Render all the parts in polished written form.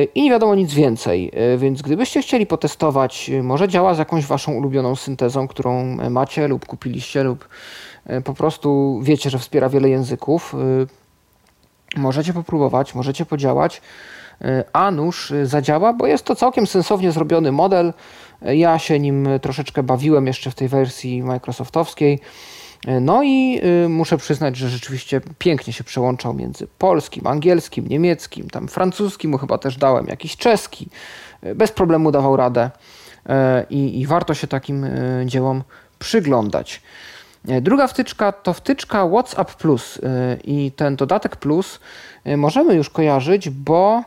i nie wiadomo nic więcej. Więc gdybyście chcieli potestować, może działa z jakąś waszą ulubioną syntezą, którą macie lub kupiliście lub po prostu wiecie, że wspiera wiele języków, możecie popróbować, możecie podziałać, a nuż zadziała, bo jest to całkiem sensownie zrobiony model. Ja się nim troszeczkę bawiłem jeszcze w tej wersji microsoftowskiej. No i muszę przyznać, że rzeczywiście pięknie się przełączał między polskim, angielskim, niemieckim, tam francuskim, chyba też dałem jakiś czeski. Bez problemu dawał radę i warto się takim dziełom przyglądać. Druga wtyczka to wtyczka WhatsApp Plus i ten dodatek Plus możemy już kojarzyć, bo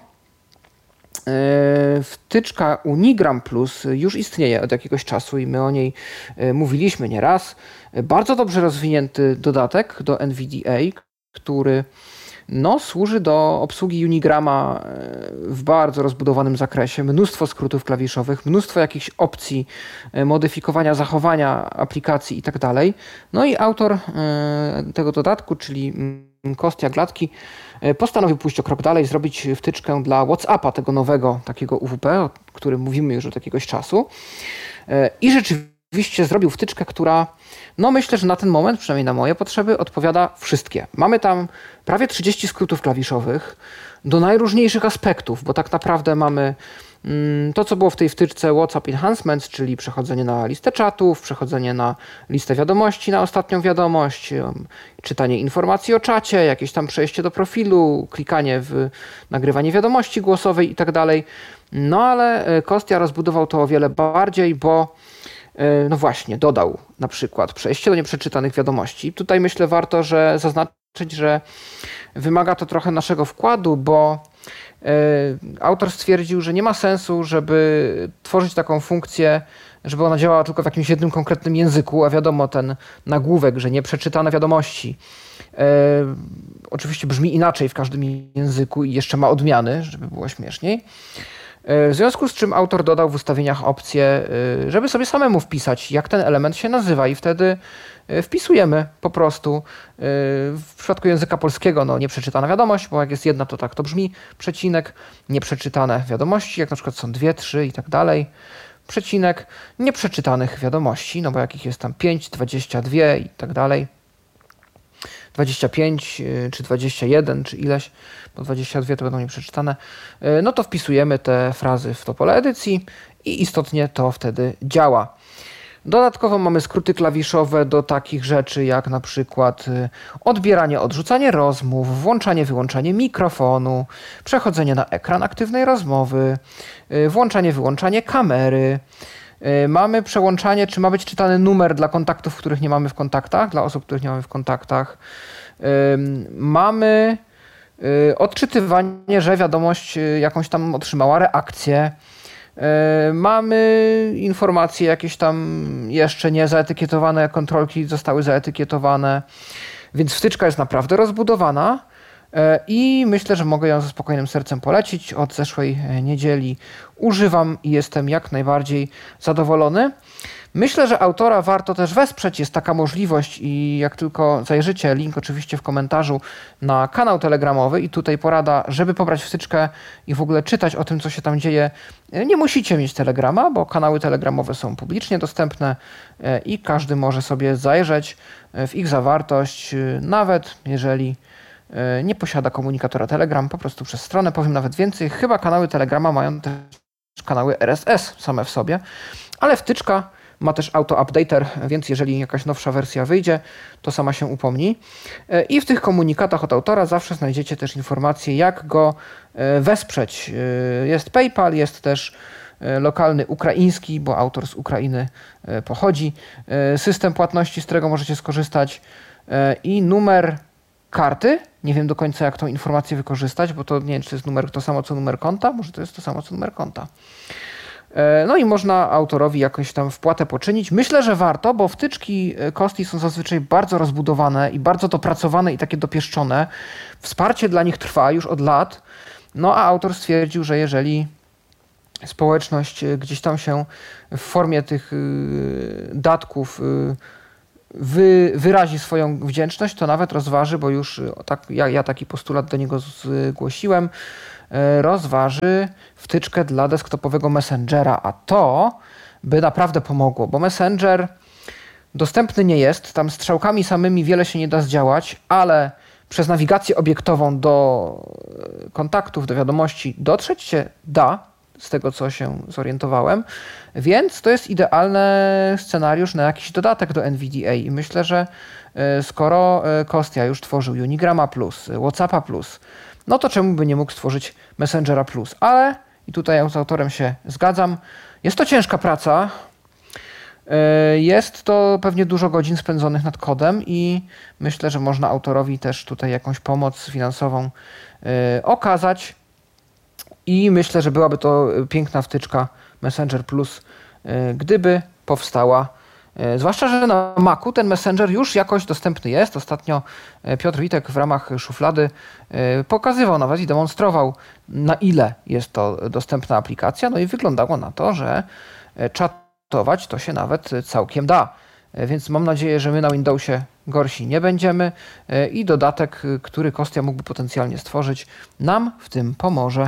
wtyczka Unigram Plus już istnieje od jakiegoś czasu i my o niej mówiliśmy nieraz. Bardzo dobrze rozwinięty dodatek do NVDA, który służy do obsługi Unigrama w bardzo rozbudowanym zakresie. Mnóstwo skrótów klawiszowych, mnóstwo jakichś opcji modyfikowania zachowania aplikacji i tak dalej. No i autor tego dodatku, czyli Kostia Gladki, postanowił pójść o krok dalej, zrobić wtyczkę dla WhatsAppa, tego nowego takiego UWP, o którym mówimy już od jakiegoś czasu. I rzeczywiście zrobił wtyczkę, która myślę, że na ten moment, przynajmniej na moje potrzeby, odpowiada wszystkie. Mamy tam prawie 30 skrótów klawiszowych do najróżniejszych aspektów, bo tak naprawdę mamy to, co było w tej wtyczce WhatsApp Enhancements, czyli przechodzenie na listę czatów, przechodzenie na listę wiadomości, na ostatnią wiadomość, czytanie informacji o czacie, jakieś tam przejście do profilu, klikanie w nagrywanie wiadomości głosowej i tak dalej. No ale Kostia rozbudował to o wiele bardziej, bo właśnie dodał na przykład przejście do nieprzeczytanych wiadomości. Tutaj myślę warto zaznaczyć, że wymaga to trochę naszego wkładu, bo autor stwierdził, że nie ma sensu, żeby tworzyć taką funkcję, żeby ona działała tylko w jakimś jednym konkretnym języku, a wiadomo, ten nagłówek, że nieprzeczytane wiadomości oczywiście brzmi inaczej w każdym języku i jeszcze ma odmiany, żeby było śmieszniej. W związku z czym autor dodał w ustawieniach opcję, żeby sobie samemu wpisać, jak ten element się nazywa i wtedy wpisujemy po prostu. W przypadku języka polskiego nieprzeczytana wiadomość, bo jak jest jedna, to tak to brzmi, przecinek, nieprzeczytane wiadomości, jak na przykład są 2, 3 i tak dalej, przecinek, nieprzeczytanych wiadomości, bo jakich jest tam 5, 22 i tak dalej, 25 czy 21 czy ileś, bo 22 to będą nieprzeczytane, to wpisujemy te frazy w to pole edycji i istotnie to wtedy działa. Dodatkowo mamy skróty klawiszowe do takich rzeczy jak na przykład odbieranie, odrzucanie rozmów, włączanie, wyłączanie mikrofonu, przechodzenie na ekran aktywnej rozmowy, włączanie, wyłączanie kamery. Mamy przełączanie, czy ma być czytany numer dla kontaktów, których nie mamy w kontaktach, dla osób, których nie mamy w kontaktach. Mamy odczytywanie, że wiadomość jakąś tam otrzymała reakcję. Mamy informacje jakieś tam jeszcze nie zaetykietowane, kontrolki zostały zaetykietowane, więc wtyczka jest naprawdę rozbudowana i myślę, że mogę ją ze spokojnym sercem polecić. Od zeszłej niedzieli używam i jestem jak najbardziej zadowolony. Myślę, że autora warto też wesprzeć, jest taka możliwość i jak tylko zajrzycie, link oczywiście w komentarzu na kanał telegramowy i tutaj porada, żeby pobrać wtyczkę i w ogóle czytać o tym, co się tam dzieje. Nie musicie mieć Telegrama, bo kanały telegramowe są publicznie dostępne i każdy może sobie zajrzeć w ich zawartość, nawet jeżeli nie posiada komunikatora Telegram, po prostu przez stronę. Powiem nawet więcej, chyba kanały Telegrama mają też kanały RSS same w sobie, ale wtyczka ma też auto-updater, więc jeżeli jakaś nowsza wersja wyjdzie, to sama się upomni. I w tych komunikatach od autora zawsze znajdziecie też informacje, jak go wesprzeć. Jest PayPal, jest też lokalny ukraiński, bo autor z Ukrainy pochodzi, system płatności, z którego możecie skorzystać i numer karty. Nie wiem do końca, jak tą informację wykorzystać, bo to nie wiem, czy to jest numer to samo, co numer konta. Może to jest to samo, co numer konta. No i można autorowi jakąś tam wpłatę poczynić. Myślę, że warto, bo wtyczki Kosti są zazwyczaj bardzo rozbudowane i bardzo dopracowane i takie dopieszczone. Wsparcie dla nich trwa już od lat. No a autor stwierdził, że jeżeli społeczność gdzieś tam się w formie tych datków wyrazi swoją wdzięczność, to nawet rozważy, bo już ja taki postulat do niego zgłosiłem, rozważy wtyczkę dla desktopowego Messengera, a to by naprawdę pomogło, bo Messenger dostępny nie jest, tam strzałkami samymi wiele się nie da zdziałać, ale przez nawigację obiektową do kontaktów, do wiadomości dotrzeć się da, z tego co się zorientowałem, więc to jest idealny scenariusz na jakiś dodatek do NVDA i myślę, że skoro Kostya już tworzył Unigrama Plus, WhatsAppa Plus, no to czemu by nie mógł stworzyć Messengera Plus, ale i tutaj z autorem się zgadzam, jest to ciężka praca, jest to pewnie dużo godzin spędzonych nad kodem i myślę, że można autorowi też tutaj jakąś pomoc finansową okazać i myślę, że byłaby to piękna wtyczka Messenger Plus, gdyby powstała. Zwłaszcza, że na Macu ten Messenger już jakoś dostępny jest. Ostatnio Piotr Witek w ramach szuflady pokazywał nawet i demonstrował, na ile jest to dostępna aplikacja. No i wyglądało na to, że czatować to się nawet całkiem da. Więc mam nadzieję, że my na Windowsie gorsi nie będziemy i dodatek, który Kostya mógłby potencjalnie stworzyć, nam w tym pomoże.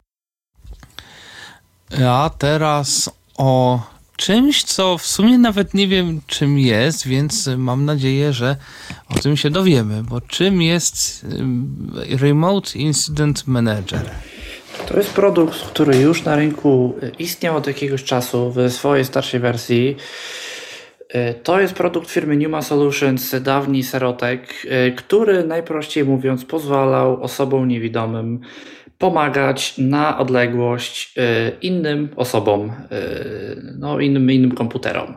A teraz o czymś, co w sumie nawet nie wiem czym jest, więc mam nadzieję, że o tym się dowiemy, bo czym jest Remote Incident Manager? To jest produkt, który już na rynku istniał od jakiegoś czasu w swojej starszej wersji. To jest produkt firmy Numa Solutions, dawniej Serotek, który najprościej mówiąc pozwalał osobom niewidomym pomagać na odległość innym osobom, innym komputerom,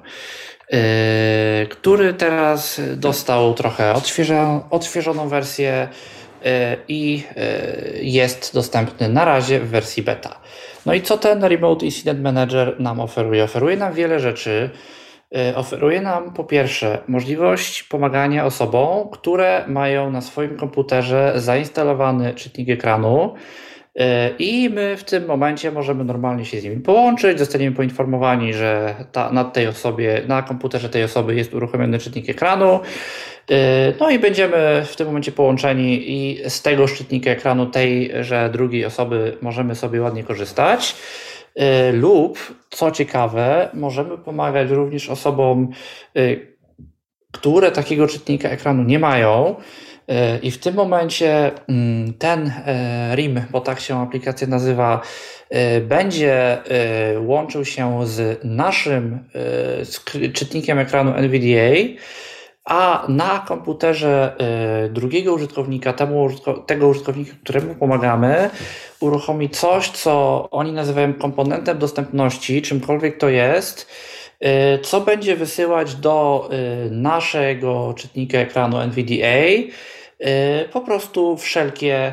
który teraz dostał trochę odświeżoną wersję i jest dostępny na razie w wersji beta. No i co ten Remote Incident Manager nam oferuje? Oferuje nam wiele rzeczy. Oferuje nam po pierwsze możliwość pomagania osobom, które mają na swoim komputerze zainstalowany czytnik ekranu i my w tym momencie możemy normalnie się z nimi połączyć, zostaniemy poinformowani, że na komputerze tej osoby jest uruchomiony czytnik ekranu, no i będziemy w tym momencie połączeni i z tego czytnika ekranu tejże drugiej osoby możemy sobie ładnie korzystać. Lub, co ciekawe, możemy pomagać również osobom, które takiego czytnika ekranu nie mają i w tym momencie ten RIM, bo tak się aplikacja nazywa, będzie łączył się z naszym czytnikiem ekranu NVDA, a na komputerze drugiego użytkownika, tego użytkownika, któremu pomagamy, uruchomi coś, co oni nazywają komponentem dostępności, czymkolwiek to jest, co będzie wysyłać do naszego czytnika ekranu NVDA po prostu wszelkie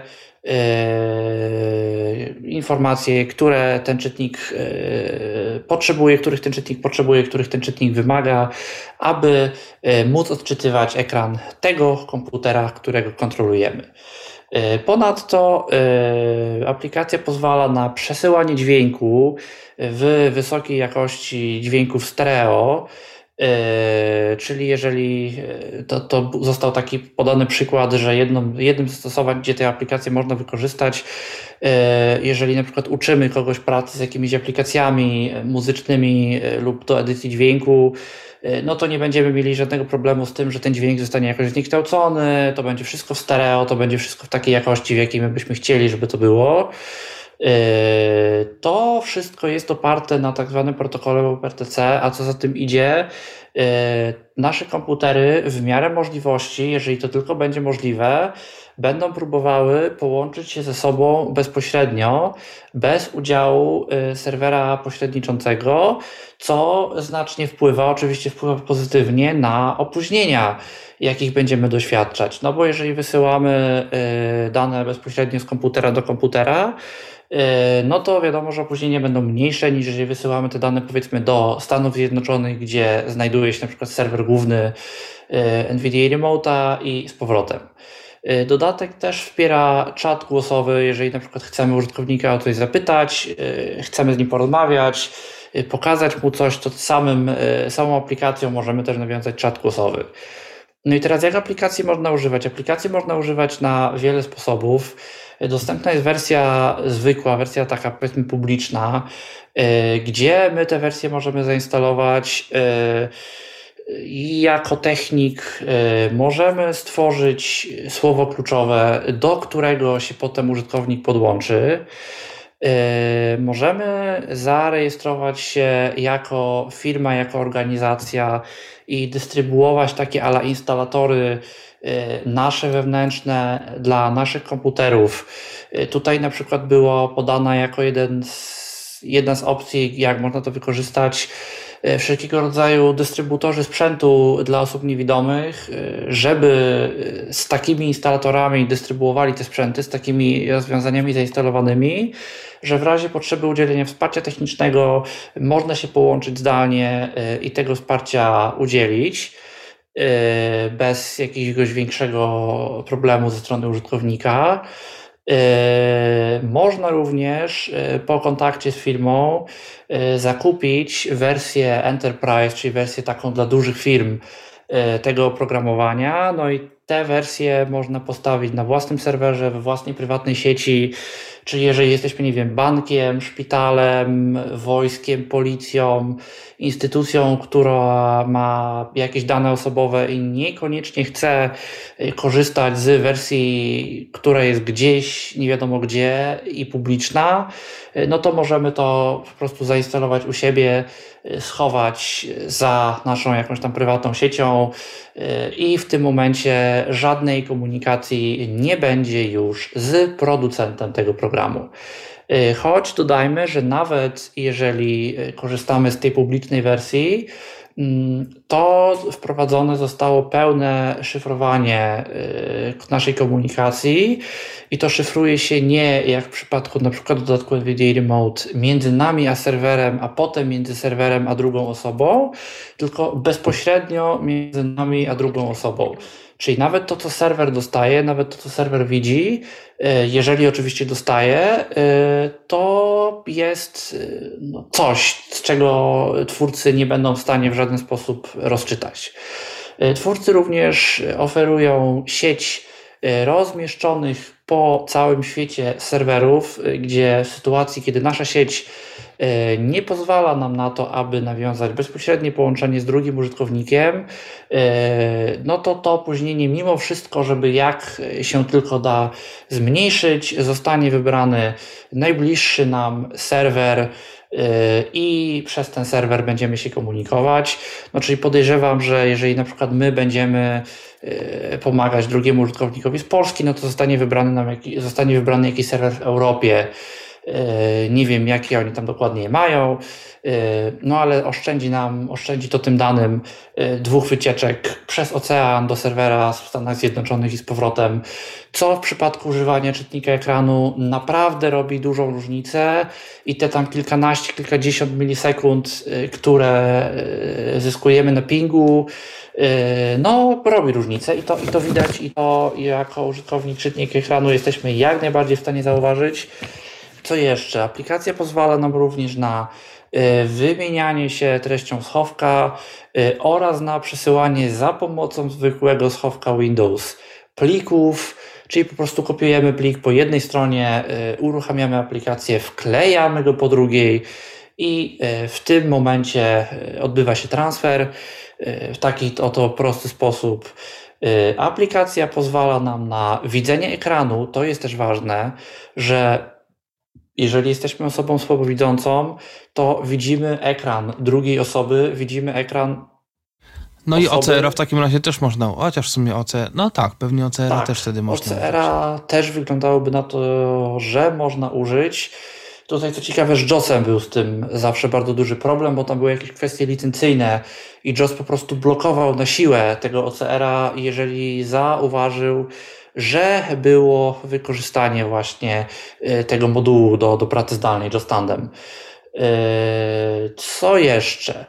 informacje, które ten czytnik potrzebuje, których ten czytnik wymaga, aby móc odczytywać ekran tego komputera, którego kontrolujemy. Ponadto aplikacja pozwala na przesyłanie dźwięku w wysokiej jakości dźwięków stereo, czyli jeżeli to został taki podany przykład, że jednym z zastosowań, gdzie tę aplikację można wykorzystać, jeżeli na przykład uczymy kogoś pracy z jakimiś aplikacjami muzycznymi lub do edycji dźwięku, no to nie będziemy mieli żadnego problemu z tym, że ten dźwięk zostanie jakoś zniekształcony, to będzie wszystko w stereo, to będzie wszystko w takiej jakości, w jakiej my byśmy chcieli, żeby to było. To wszystko jest oparte na tak zwanym protokole OpenRTC, a co za tym idzie, nasze komputery w miarę możliwości, jeżeli to tylko będzie możliwe, będą próbowały połączyć się ze sobą bezpośrednio, bez udziału serwera pośredniczącego, co znacznie wpływa pozytywnie na opóźnienia, jakich będziemy doświadczać. No bo jeżeli wysyłamy dane bezpośrednio z komputera do komputera, no to wiadomo, że opóźnienia będą mniejsze niż jeżeli wysyłamy te dane powiedzmy do Stanów Zjednoczonych, gdzie znajduje się na przykład serwer główny NVIDIA Remote'a i z powrotem. Dodatek też wspiera czat głosowy, jeżeli na przykład chcemy użytkownika o coś zapytać, chcemy z nim porozmawiać, pokazać mu coś, to samą aplikacją możemy też nawiązać czat głosowy. No i teraz jak aplikacji można używać? Aplikacji można używać na wiele sposobów. Dostępna jest wersja zwykła, wersja taka powiedzmy publiczna, gdzie my te wersje możemy zainstalować i jako technik możemy stworzyć słowo kluczowe, do którego się potem użytkownik podłączy. Możemy zarejestrować się jako firma, jako organizacja i dystrybuować takie ala instalatory nasze wewnętrzne dla naszych komputerów. Tutaj na przykład było podana jako jedna z opcji, jak można to wykorzystać, wszelkiego rodzaju dystrybutorzy sprzętu dla osób niewidomych, żeby z takimi instalatorami dystrybuowali te sprzęty, z takimi rozwiązaniami zainstalowanymi, że w razie potrzeby udzielenia wsparcia technicznego można się połączyć zdalnie i tego wsparcia udzielić bez jakiegoś większego problemu ze strony użytkownika. Można również po kontakcie z firmą zakupić wersję Enterprise, czyli wersję taką dla dużych firm tego oprogramowania. No i te wersje można postawić na własnym serwerze, we własnej prywatnej sieci, czyli jeżeli jesteśmy, nie wiem, bankiem, szpitalem, wojskiem, policją, instytucją, która ma jakieś dane osobowe i niekoniecznie chce korzystać z wersji, która jest gdzieś, nie wiadomo gdzie i publiczna, no to możemy to po prostu zainstalować u siebie, schować za naszą jakąś tam prywatną siecią i w tym momencie żadnej komunikacji nie będzie już z producentem tego programu. Choć dodajmy, że nawet jeżeli korzystamy z tej publicznej wersji, to wprowadzone zostało pełne szyfrowanie naszej komunikacji i to szyfruje się nie jak w przypadku na przykład dodatku NVIDIA Remote między nami a serwerem, a potem między serwerem a drugą osobą, tylko bezpośrednio między nami a drugą osobą. Czyli nawet to, co serwer dostaje, nawet to, co serwer widzi, jeżeli oczywiście dostaje, to jest coś, z czego twórcy nie będą w stanie w żaden sposób rozczytać. Twórcy również oferują sieć rozmieszczonych po całym świecie serwerów, gdzie w sytuacji, kiedy nasza sieć nie pozwala nam na to, aby nawiązać bezpośrednie połączenie z drugim użytkownikiem, no to to opóźnienie mimo wszystko, żeby jak się tylko da zmniejszyć, zostanie wybrany najbliższy nam serwer i przez ten serwer będziemy się komunikować. No, czyli podejrzewam, że jeżeli na przykład my będziemy pomagać drugiemu użytkownikowi z Polski, no to zostanie wybrany jakiś serwer w Europie. Nie wiem, jakie oni tam dokładnie mają, no ale oszczędzi to tym danym 2 wycieczek przez ocean do serwera w Stanach Zjednoczonych i z powrotem, co w przypadku używania czytnika ekranu naprawdę robi dużą różnicę i te tam kilkanaście, kilkadziesiąt milisekund, które zyskujemy na pingu, no robi różnicę i to widać i to jako użytkownik czytnika ekranu jesteśmy jak najbardziej w stanie zauważyć. Co jeszcze? Aplikacja pozwala nam również na wymienianie się treścią schowka oraz na przesyłanie za pomocą zwykłego schowka Windows plików, czyli po prostu kopiujemy plik po jednej stronie, uruchamiamy aplikację, wklejamy go po drugiej i w tym momencie odbywa się transfer w taki oto prosty sposób. Aplikacja pozwala nam na widzenie ekranu. To jest też ważne, że jeżeli jesteśmy osobą słabowidzącą, to widzimy ekran drugiej osoby, widzimy ekran No osoby. I OCR-a w takim razie też można, chociaż w sumie OCR, no tak, pewnie OCR-a Tak, też wtedy można OCR-a też wyglądałoby na to, że można użyć. Tutaj co ciekawe, z JOS-em był z tym zawsze bardzo duży problem, bo tam były jakieś kwestie licencyjne i JOS po prostu blokował na siłę tego OCR-a, jeżeli zauważył, że było wykorzystanie właśnie tego modułu do pracy zdalnej, JOS Tandem. Co jeszcze?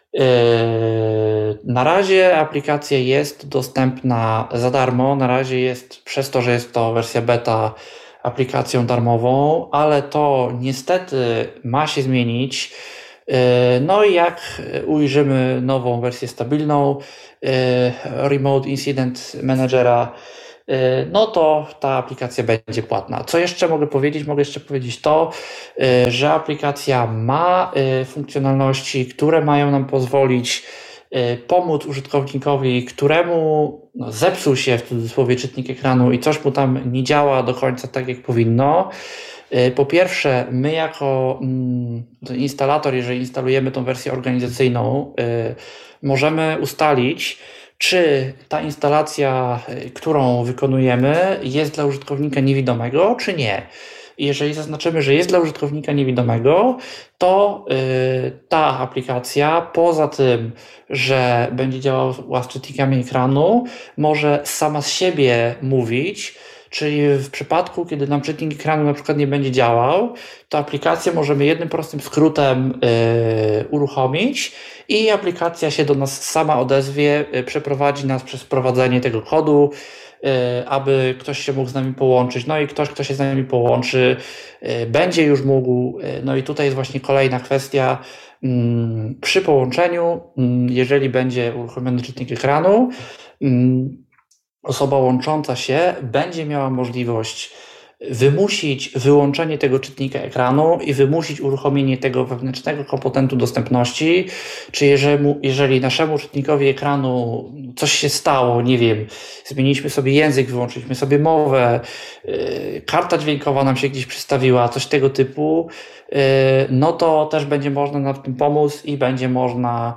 Na razie aplikacja jest dostępna za darmo, na razie jest, przez to, że jest to wersja beta, aplikacją darmową, ale to niestety ma się zmienić. No i jak ujrzymy nową wersję stabilną Remote Incident Managera, no to ta aplikacja będzie płatna. Co jeszcze mogę powiedzieć? Mogę jeszcze powiedzieć to, że aplikacja ma funkcjonalności, które mają nam pozwolić pomóc użytkownikowi, któremu zepsuł się w cudzysłowie czytnik ekranu i coś mu tam nie działa do końca tak, jak powinno. Po pierwsze, my jako instalator, jeżeli instalujemy tą wersję organizacyjną, możemy ustalić, czy ta instalacja, którą wykonujemy, jest dla użytkownika niewidomego, czy nie. I jeżeli zaznaczymy, że jest dla użytkownika niewidomego, to ta aplikacja, poza tym, że będzie działała z czytnikami ekranu, może sama z siebie mówić, czyli w przypadku, kiedy nam czytnik ekranu na przykład nie będzie działał, to aplikację możemy jednym prostym skrótem uruchomić i aplikacja się do nas sama odezwie, przeprowadzi nas przez wprowadzenie tego kodu, aby ktoś się mógł z nami połączyć. No i ktoś, kto się z nami połączy, będzie już mógł. No i tutaj jest właśnie kolejna kwestia. Przy połączeniu, jeżeli będzie uruchomiony czytnik ekranu, osoba łącząca się będzie miała możliwość wymusić wyłączenie tego czytnika ekranu i wymusić uruchomienie tego wewnętrznego komponentu dostępności, czy jeżeli naszemu czytnikowi ekranu coś się stało, nie wiem, zmieniliśmy sobie język, wyłączyliśmy sobie mowę, karta dźwiękowa nam się gdzieś przystawiła, coś tego typu, no to też będzie można nam w tym pomóc i będzie można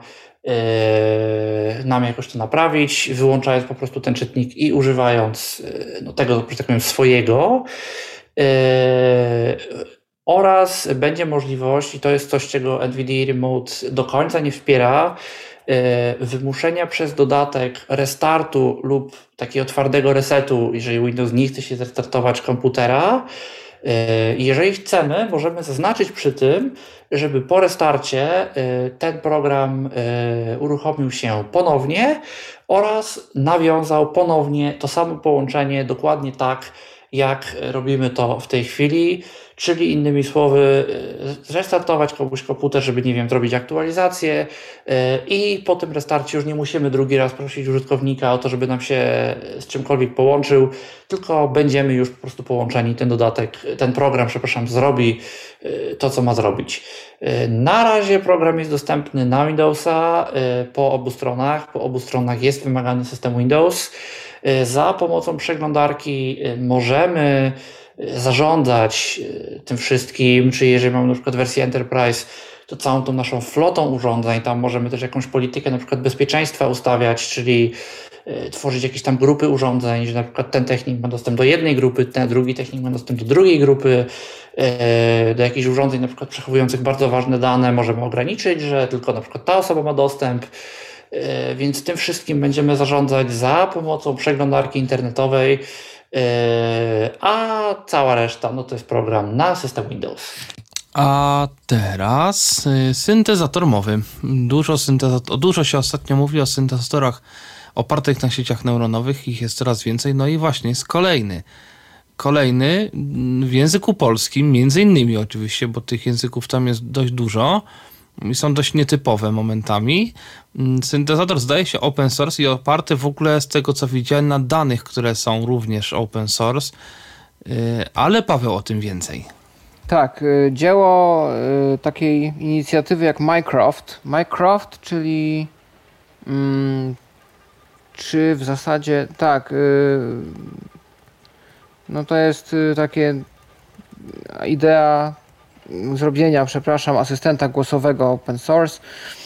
nam jakoś to naprawić, wyłączając po prostu ten czytnik i używając tego, że tak powiem, swojego. Oraz będzie możliwość, i to jest coś, czego NVIDIA Remote do końca nie wspiera, wymuszenia przez dodatek restartu lub takiego twardego resetu, jeżeli Windows nie chce się zrestartować komputera. Jeżeli chcemy, możemy zaznaczyć przy tym, żeby po restarcie ten program uruchomił się ponownie oraz nawiązał ponownie to samo połączenie dokładnie tak, jak robimy to w tej chwili, czyli innymi słowy zrestartować komuś komputer, żeby, nie wiem, zrobić aktualizację i po tym restarcie już nie musimy drugi raz prosić użytkownika o to, żeby nam się z czymkolwiek połączył, tylko będziemy już po prostu połączeni, ten program, zrobi to, co ma zrobić. Na razie program jest dostępny na Windowsa po obu stronach. Po obu stronach jest wymagany system Windows. Za pomocą przeglądarki możemy zarządzać tym wszystkim, czyli jeżeli mamy na przykład wersję Enterprise, to całą tą naszą flotą urządzeń, tam możemy też jakąś politykę na przykład bezpieczeństwa ustawiać, czyli tworzyć jakieś tam grupy urządzeń, że na przykład ten technik ma dostęp do jednej grupy, ten drugi technik ma dostęp do drugiej grupy, do jakichś urządzeń na przykład przechowujących bardzo ważne dane możemy ograniczyć, że tylko na przykład ta osoba ma dostęp, więc tym wszystkim będziemy zarządzać za pomocą przeglądarki internetowej, a cała reszta to jest program na system Windows. A teraz syntezator mowy. Dużo się ostatnio mówi o syntezatorach opartych na sieciach neuronowych. Ich jest coraz więcej. No i właśnie jest kolejny w języku polskim, między innymi oczywiście, bo tych języków tam jest dość dużo i są dość nietypowe momentami. Syntezator zdaje się open source i oparty w ogóle, z tego co widziałem, na danych, które są również open source. Ale Paweł, o tym więcej. Tak, dzieło takiej inicjatywy jak Mycroft, czyli czy w zasadzie tak, no to jest takie idea zrobienia, asystenta głosowego open source,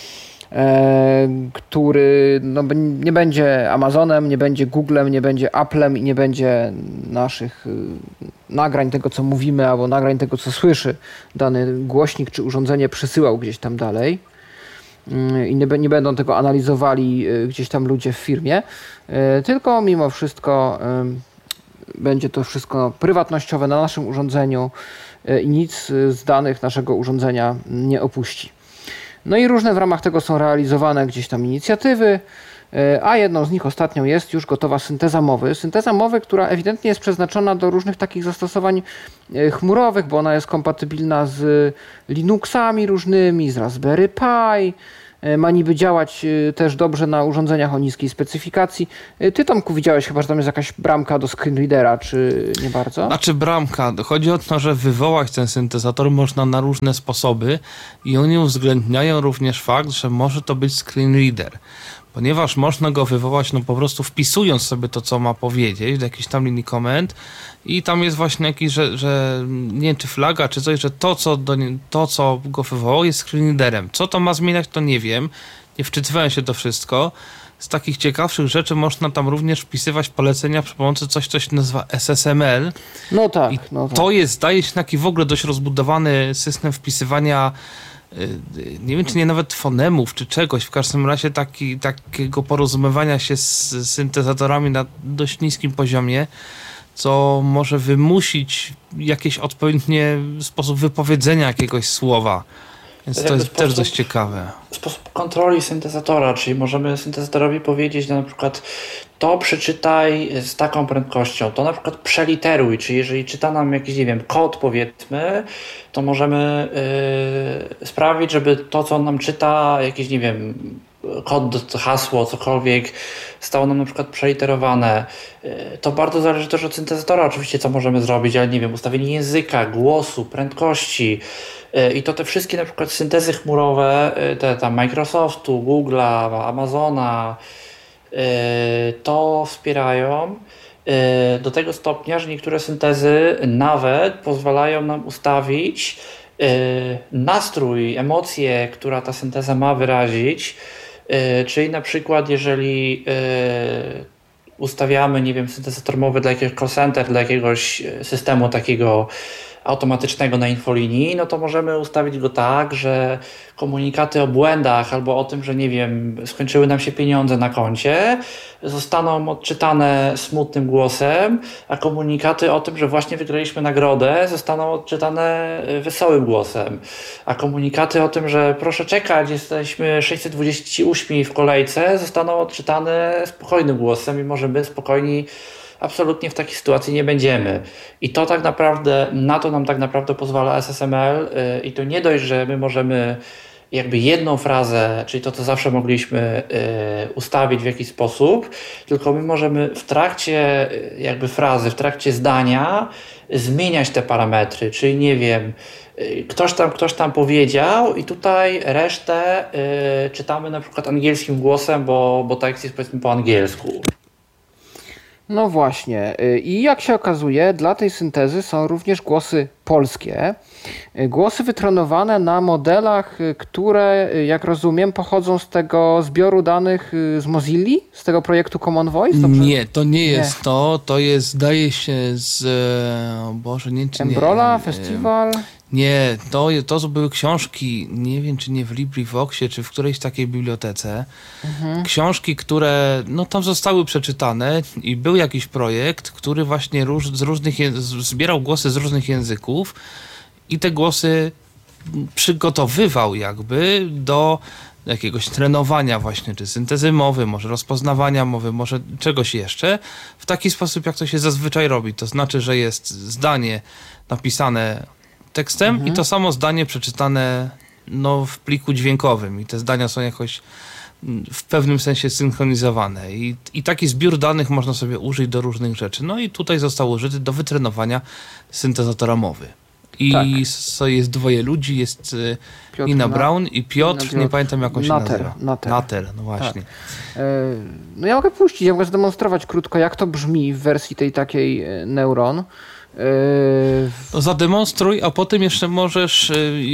który nie będzie Amazonem, nie będzie Googlem, nie będzie Applem i nie będzie naszych nagrań tego, co mówimy, albo nagrań tego, co słyszy dany głośnik czy urządzenie przesyłał gdzieś tam dalej i nie będą tego analizowali gdzieś tam ludzie w firmie, tylko mimo wszystko będzie to wszystko prywatnościowe na naszym urządzeniu i nic z danych naszego urządzenia nie opuści. No i różne w ramach tego są realizowane gdzieś tam inicjatywy. a jedną z nich, ostatnią, jest już gotowa synteza mowy. Synteza mowy, która ewidentnie jest przeznaczona do różnych takich zastosowań chmurowych, bo ona jest kompatybilna z Linuxami różnymi, z Raspberry Pi. Ma niby działać też dobrze na urządzeniach o niskiej specyfikacji. Ty, Tomku, widziałeś chyba, że tam jest jakaś bramka do screenreadera, czy nie bardzo? Znaczy bramka. Chodzi o to, że wywołać ten syntezator można na różne sposoby i oni uwzględniają również fakt, że może to być screenreader. Ponieważ można go wywołać po prostu wpisując sobie to, co ma powiedzieć, do jakiejś tam linii komend i tam jest właśnie jakiś, że nie wiem, czy flaga, czy coś, że to, co go wywołało, jest screenreaderem. Co to ma zmieniać, to nie wiem. Nie wczytywałem się to wszystko. Z takich ciekawszych rzeczy można tam również wpisywać polecenia przy pomocy coś, co się nazywa SSML. No tak. I to jest, zdaje się, taki w ogóle dość rozbudowany system wpisywania, nie wiem, czy nie nawet fonemów, czy czegoś. W każdym razie takiego porozumiewania się z syntezatorami na dość niskim poziomie, co może wymusić jakiś odpowiedni sposób wypowiedzenia jakiegoś słowa. Więc to jest też dość ciekawe. Sposób kontroli syntezatora, czyli możemy syntezatorowi powiedzieć na przykład to przeczytaj z taką prędkością, to na przykład przeliteruj, czyli jeżeli czyta nam jakiś, nie wiem, kod powiedzmy, to możemy sprawić, żeby to, co on nam czyta, jakieś, nie wiem, kod, hasło, cokolwiek, stało nam na przykład przeliterowane. To bardzo zależy też od syntezatora oczywiście, co możemy zrobić, ale nie wiem, ustawienie języka, głosu, prędkości i to te wszystkie na przykład syntezy chmurowe, te tam Microsoftu, Google'a, Amazona, to wspierają do tego stopnia, że niektóre syntezy nawet pozwalają nam ustawić nastrój, emocje, która ta synteza ma wyrazić. Czyli na przykład jeżeli ustawiamy, nie wiem, syntezator mowy dla jakiegoś call center, dla jakiegoś systemu takiego automatycznego na infolinii, no to możemy ustawić go tak, że komunikaty o błędach albo o tym, że nie wiem, skończyły nam się pieniądze na koncie, zostaną odczytane smutnym głosem, a komunikaty o tym, że właśnie wygraliśmy nagrodę, zostaną odczytane wesołym głosem. A komunikaty o tym, że proszę czekać, jesteśmy 628 w kolejce, zostaną odczytane spokojnym głosem i możemy spokojni absolutnie w takiej sytuacji nie będziemy. I to tak naprawdę, na to nam tak naprawdę pozwala SSML i to nie dość, że my możemy jakby jedną frazę, czyli to, co zawsze mogliśmy ustawić w jakiś sposób, tylko my możemy w trakcie jakby frazy, w trakcie zdania zmieniać te parametry, czyli nie wiem, ktoś tam powiedział i tutaj resztę czytamy na przykład angielskim głosem, bo tekst jest powiedzmy po angielsku. No właśnie. I jak się okazuje, dla tej syntezy są również głosy polskie. Głosy wytrenowane na modelach, które, jak rozumiem, pochodzą z tego zbioru danych z Mozilli, z tego projektu Common Voice? Dobrze? Nie, to nie jest to. To jest, zdaje się, z... O Boże, nie, czy Embrola, nie, Festival? Nie, to były książki, nie wiem, czy nie w LibriVoxie, czy w którejś takiej bibliotece. Książki, które tam zostały przeczytane i był jakiś projekt, który właśnie zbierał głosy z różnych języków i te głosy przygotowywał jakby do jakiegoś trenowania właśnie, czy syntezy mowy, może rozpoznawania mowy, może czegoś jeszcze, w taki sposób, jak to się zazwyczaj robi. To znaczy, że jest zdanie napisane tekstem i to samo zdanie przeczytane w pliku dźwiękowym i te zdania są jakoś w pewnym sensie synchronizowane i taki zbiór danych można sobie użyć do różnych rzeczy. No i tutaj został użyty do wytrenowania syntezatora mowy. I jest dwoje ludzi, jest Nina Brown i Piotr, nie pamiętam jak on się nazywa. Nater, no właśnie. Tak. Ja mogę puścić, ja mogę zademonstrować krótko, jak to brzmi w wersji tej takiej Neuron. To zademonstruj, a potem jeszcze możesz...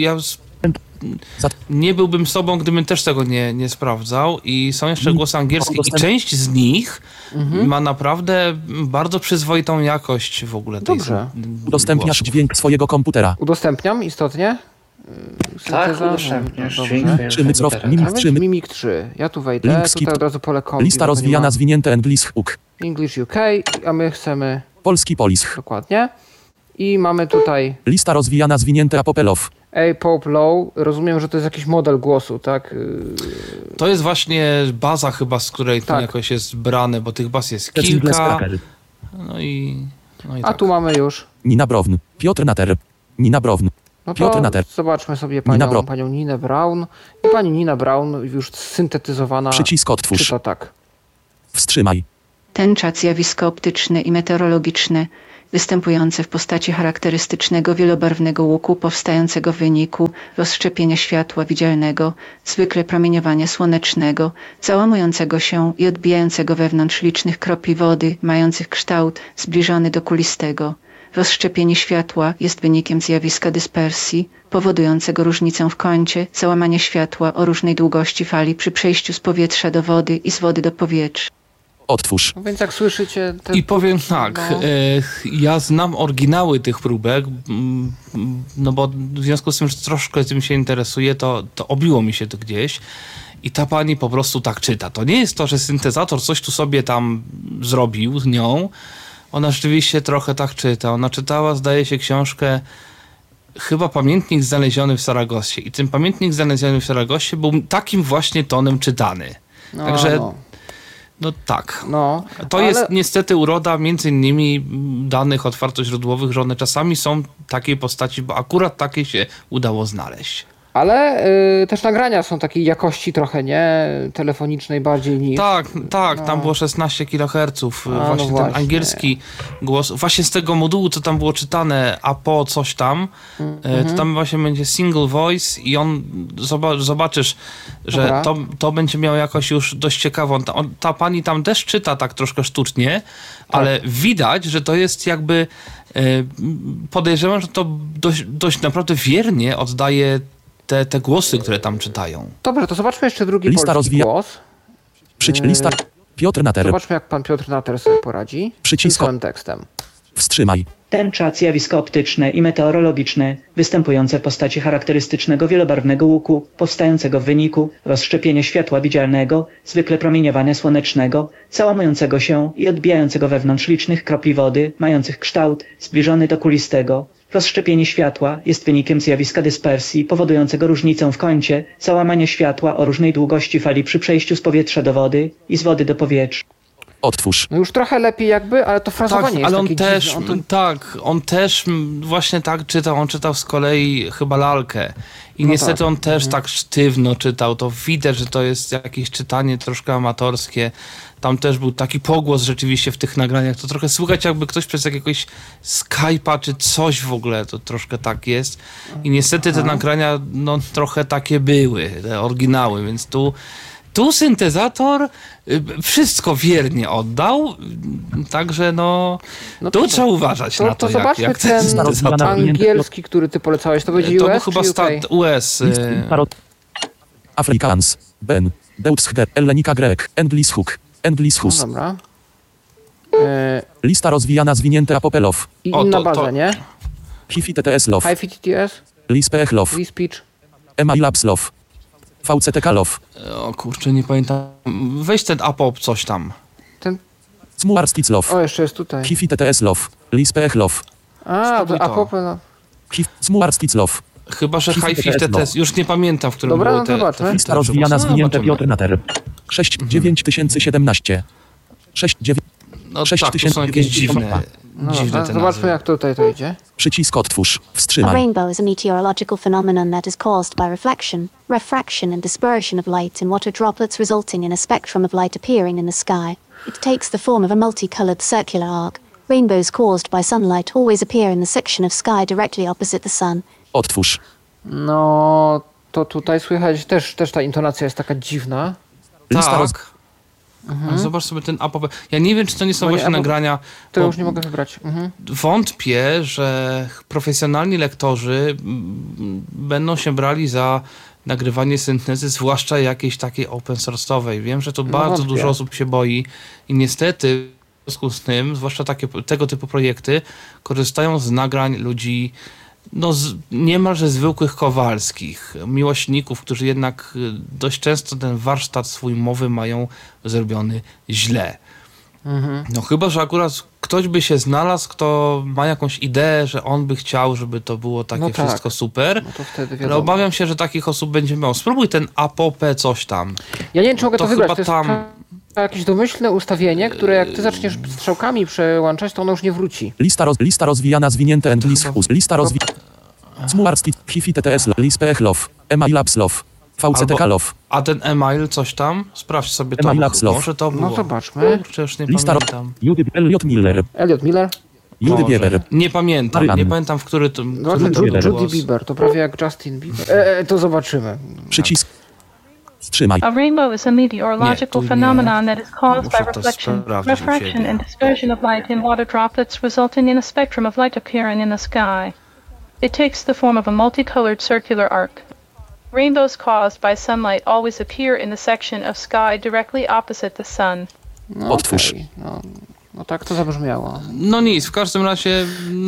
Nie byłbym sobą, gdybym też tego nie sprawdzał i są jeszcze głosy angielskie i część z nich ma naprawdę bardzo przyzwoitą jakość w ogóle tej Udostępniasz dźwięk swojego komputera. Udostępniam istotnie? Tak, udostępniasz dźwięk Mimik 3. Ja tu wejdę, tutaj od razu pole kombi. Lista rozwijana, zwinięte English UK. English UK, a my chcemy... Polski Polish. Dokładnie. I mamy tutaj Lista rozwijana zwinięte Apopelow. A-Pop Low. Rozumiem, że to jest jakiś model głosu, tak? To jest właśnie baza chyba, z której to Tak. jakoś jest brane, bo tych baz jest Seamless kilka. Cracker. No i A tak. tu mamy już. Nina Brown. Piotr Nater. Nina Brown. No Piotr to Nater. zobaczmy sobie Nina Brown. panią Ninę Brown. I pani Nina Brown już syntetyzowana Przycisk otwórz. czyta tak. Wstrzymaj. Tęcza, zjawisko optyczne i meteorologiczne, występujące w postaci charakterystycznego wielobarwnego łuku powstającego w wyniku rozszczepienia światła widzialnego, zwykle promieniowania słonecznego, załamującego się i odbijającego wewnątrz licznych kropli wody, mających kształt zbliżony do kulistego. Rozszczepienie światła jest wynikiem zjawiska dyspersji, powodującego różnicę w kącie, załamania światła o różnej długości fali przy przejściu z powietrza do wody i z wody do powietrza. Otwórz. No więc jak słyszycie... I powiem tak, no. ja znam oryginały tych próbek, no bo w związku z tym, że troszkę tym się interesuję, to obiło mi się to gdzieś i ta pani po prostu tak czyta. To nie jest to, że syntezator coś tu sobie tam zrobił z nią, ona rzeczywiście trochę tak czyta. Ona czytała, zdaje się, książkę chyba Pamiętnik znaleziony w Saragossie i ten Pamiętnik znaleziony w Saragossie był takim właśnie tonem czytany. No, Także no. no tak. No, To ale- jest niestety uroda między innymi danych otwartoźródłowych, że one czasami są takiej postaci, bo akurat takie się udało znaleźć. Ale też nagrania są takiej jakości trochę, nie? Telefonicznej bardziej niż... Tak, tam było 16 kHz. Właśnie ten właśnie. angielski głos. Właśnie z tego modułu, co tam było czytane, a po coś tam, to tam właśnie będzie single voice i on zobaczysz, że Dobra. to będzie miało jakoś już dość ciekawą. Ta pani tam też czyta tak troszkę sztucznie, ale widać, że to jest jakby podejrzewam, że to dość naprawdę wiernie oddaje te głosy, które tam czytają. Dobrze, to zobaczmy jeszcze drugi Lista polski rozwija- głos. Lista. Piotr Nater. Zobaczmy, jak pan Piotr Nater sobie poradzi. Przycisk- Z tym tekstem. Wstrzymaj. Tęcza, zjawisko optyczne i meteorologiczne, występujące w postaci charakterystycznego wielobarwnego łuku, powstającego w wyniku rozszczepienia światła widzialnego, zwykle promieniowania słonecznego, załamującego się i odbijającego wewnątrz licznych kropli wody, mających kształt zbliżony do kulistego. Rozszczepienie światła jest wynikiem zjawiska dyspersji, powodującego różnicę w kącie, załamania światła o różnej długości fali przy przejściu z powietrza do wody i z wody do powietrza. Otwórz. No już trochę lepiej jakby, ale to frazowanie Tak, jest ale on takie też, dziwne. on też właśnie tak czytał, on czytał z kolei chyba lalkę i No niestety tak. on też tak sztywno czytał, to widać, że to jest jakieś czytanie troszkę amatorskie, tam też był taki pogłos rzeczywiście w tych nagraniach, to trochę słychać jakby ktoś przez jakiegoś Skype'a czy coś w ogóle, to troszkę tak jest i niestety te nagrania no trochę takie były, te oryginały, więc tu syntezator wszystko wiernie oddał, także no No tu to- trzeba uważać na to, zobaczmy jak ten ten syntezator. angielski, który ty polecałeś. To będzie To był US chyba czy UK? start US. Afrikaans. Ben. Deutscher. Ellenika Grek. Endlis Hook. Endlis No Hus. dobra. Lista rozwijana zwinięte Apopelow. I O, inna to- baza, nie? Hifi TTS Love. HiFi TTS, Lisp Echlow. Free Speech. Ema Labs Love. VCTK Love. O kurczę, nie pamiętam. Weź ten apop coś tam. Ten... Smuar Stiz Love. O, jeszcze jest tutaj. Hifi TTS Love. Lisp Echlow. A, Spróbuj to to. Apopel. Smuar Stiz Love. Chyba, że Hifi HiFi TTS, TTS. Już nie pamiętam, w którym Dobra, były no te... zobaczmy. Lista rozwijana zwinięte zobaczymy. Piotr Nater. 69017. 69. No tak, tu są jakieś dziwne No te dobra, nazwy. zobaczmy, jak tutaj to idzie. Przycisk otwórz. A Wstrzymaj. rainbow is a meteorological phenomenon that is caused by reflection, refraction and dispersion of light in water droplets, resulting in a spectrum of light appearing in the sky. It takes the form of a multicolored circular arc. Rainbows caused by sunlight always appear in the section of sky directly opposite the sun. Otwórz. No, to tutaj słychać też ta intonacja jest taka dziwna. Lista roz... Tak. Ale zobacz sobie ten apop. Ja nie wiem, czy to nie są Moje właśnie apop- nagrania. To bo już nie mogę wybrać. Mhm. Wątpię, że profesjonalni lektorzy będą się brali za nagrywanie syntezy, zwłaszcza jakiejś takiej open source'owej. Wiem, że to bardzo wątpię. dużo osób się boi i niestety w związku z tym, zwłaszcza tego typu projekty, korzystają z nagrań ludzi niemalże zwykłych Kowalskich, miłośników, którzy jednak dość często ten warsztat swój mowy mają zrobiony źle. No chyba, że akurat ktoś by się znalazł, kto ma jakąś ideę, że on by chciał, żeby to było takie wszystko super. No to wtedy ale obawiam się, że takich osób będzie mało. Spróbuj ten APOP coś tam. Ja nie wiem, czy mogę to wybrać. To jest tam jakieś domyślne ustawienie, które jak ty zaczniesz strzałkami przełączać, to ono już nie wróci. Lista rozwijana, zwinięte and lista rozwijana. Smuarski, Hifi TTS, Lispech Love, Email Labs Love, VCTK Love. A ten email coś tam? Sprawdź sobie to. Może to było. No zobaczmy. Kurczę, już nie pamiętam. Elliot Miller. Elliot Miller? Judy Bieber. Nie pamiętam, w który to Judy Bieber, to prawie jak Justin Bieber. To zobaczymy. Przycisk. Wstrzymaj. A rainbow is a meteorological phenomenon that is caused by reflection, refraction and dispersion of light in water droplets, resulting in a spectrum of light appearing in the sky. It takes the form of a multicolored circular arc. Rainbows caused by sunlight always appear in the section of sky directly opposite the sun. No, otwórz. Okay. No tak to zabrzmiało. No nic, w każdym razie,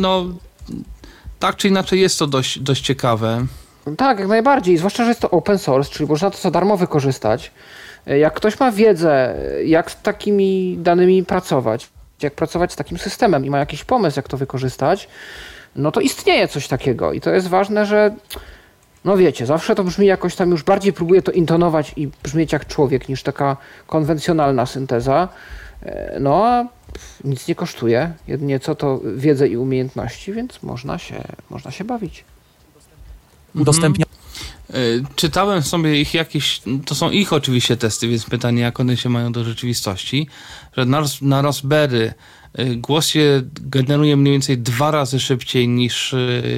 tak czy inaczej jest to dość ciekawe. Tak, jak najbardziej, zwłaszcza, że jest to open source, czyli można to za darmo wykorzystać. Jak ktoś ma wiedzę, jak z takimi danymi pracować, jak pracować z takim systemem i ma jakiś pomysł, jak to wykorzystać, no to istnieje coś takiego i to jest ważne, że no wiecie, zawsze to brzmi jakoś tam, już bardziej próbuję to intonować i brzmieć jak człowiek niż taka konwencjonalna synteza. No a nic nie kosztuje, jedynie co to wiedzę i umiejętności, więc można się bawić. Udostępnia. Czytałem sobie ich jakieś, to są ich oczywiście testy, więc pytanie, jak one się mają do rzeczywistości, że na Raspberry głos się generuje mniej więcej 2 razy szybciej niż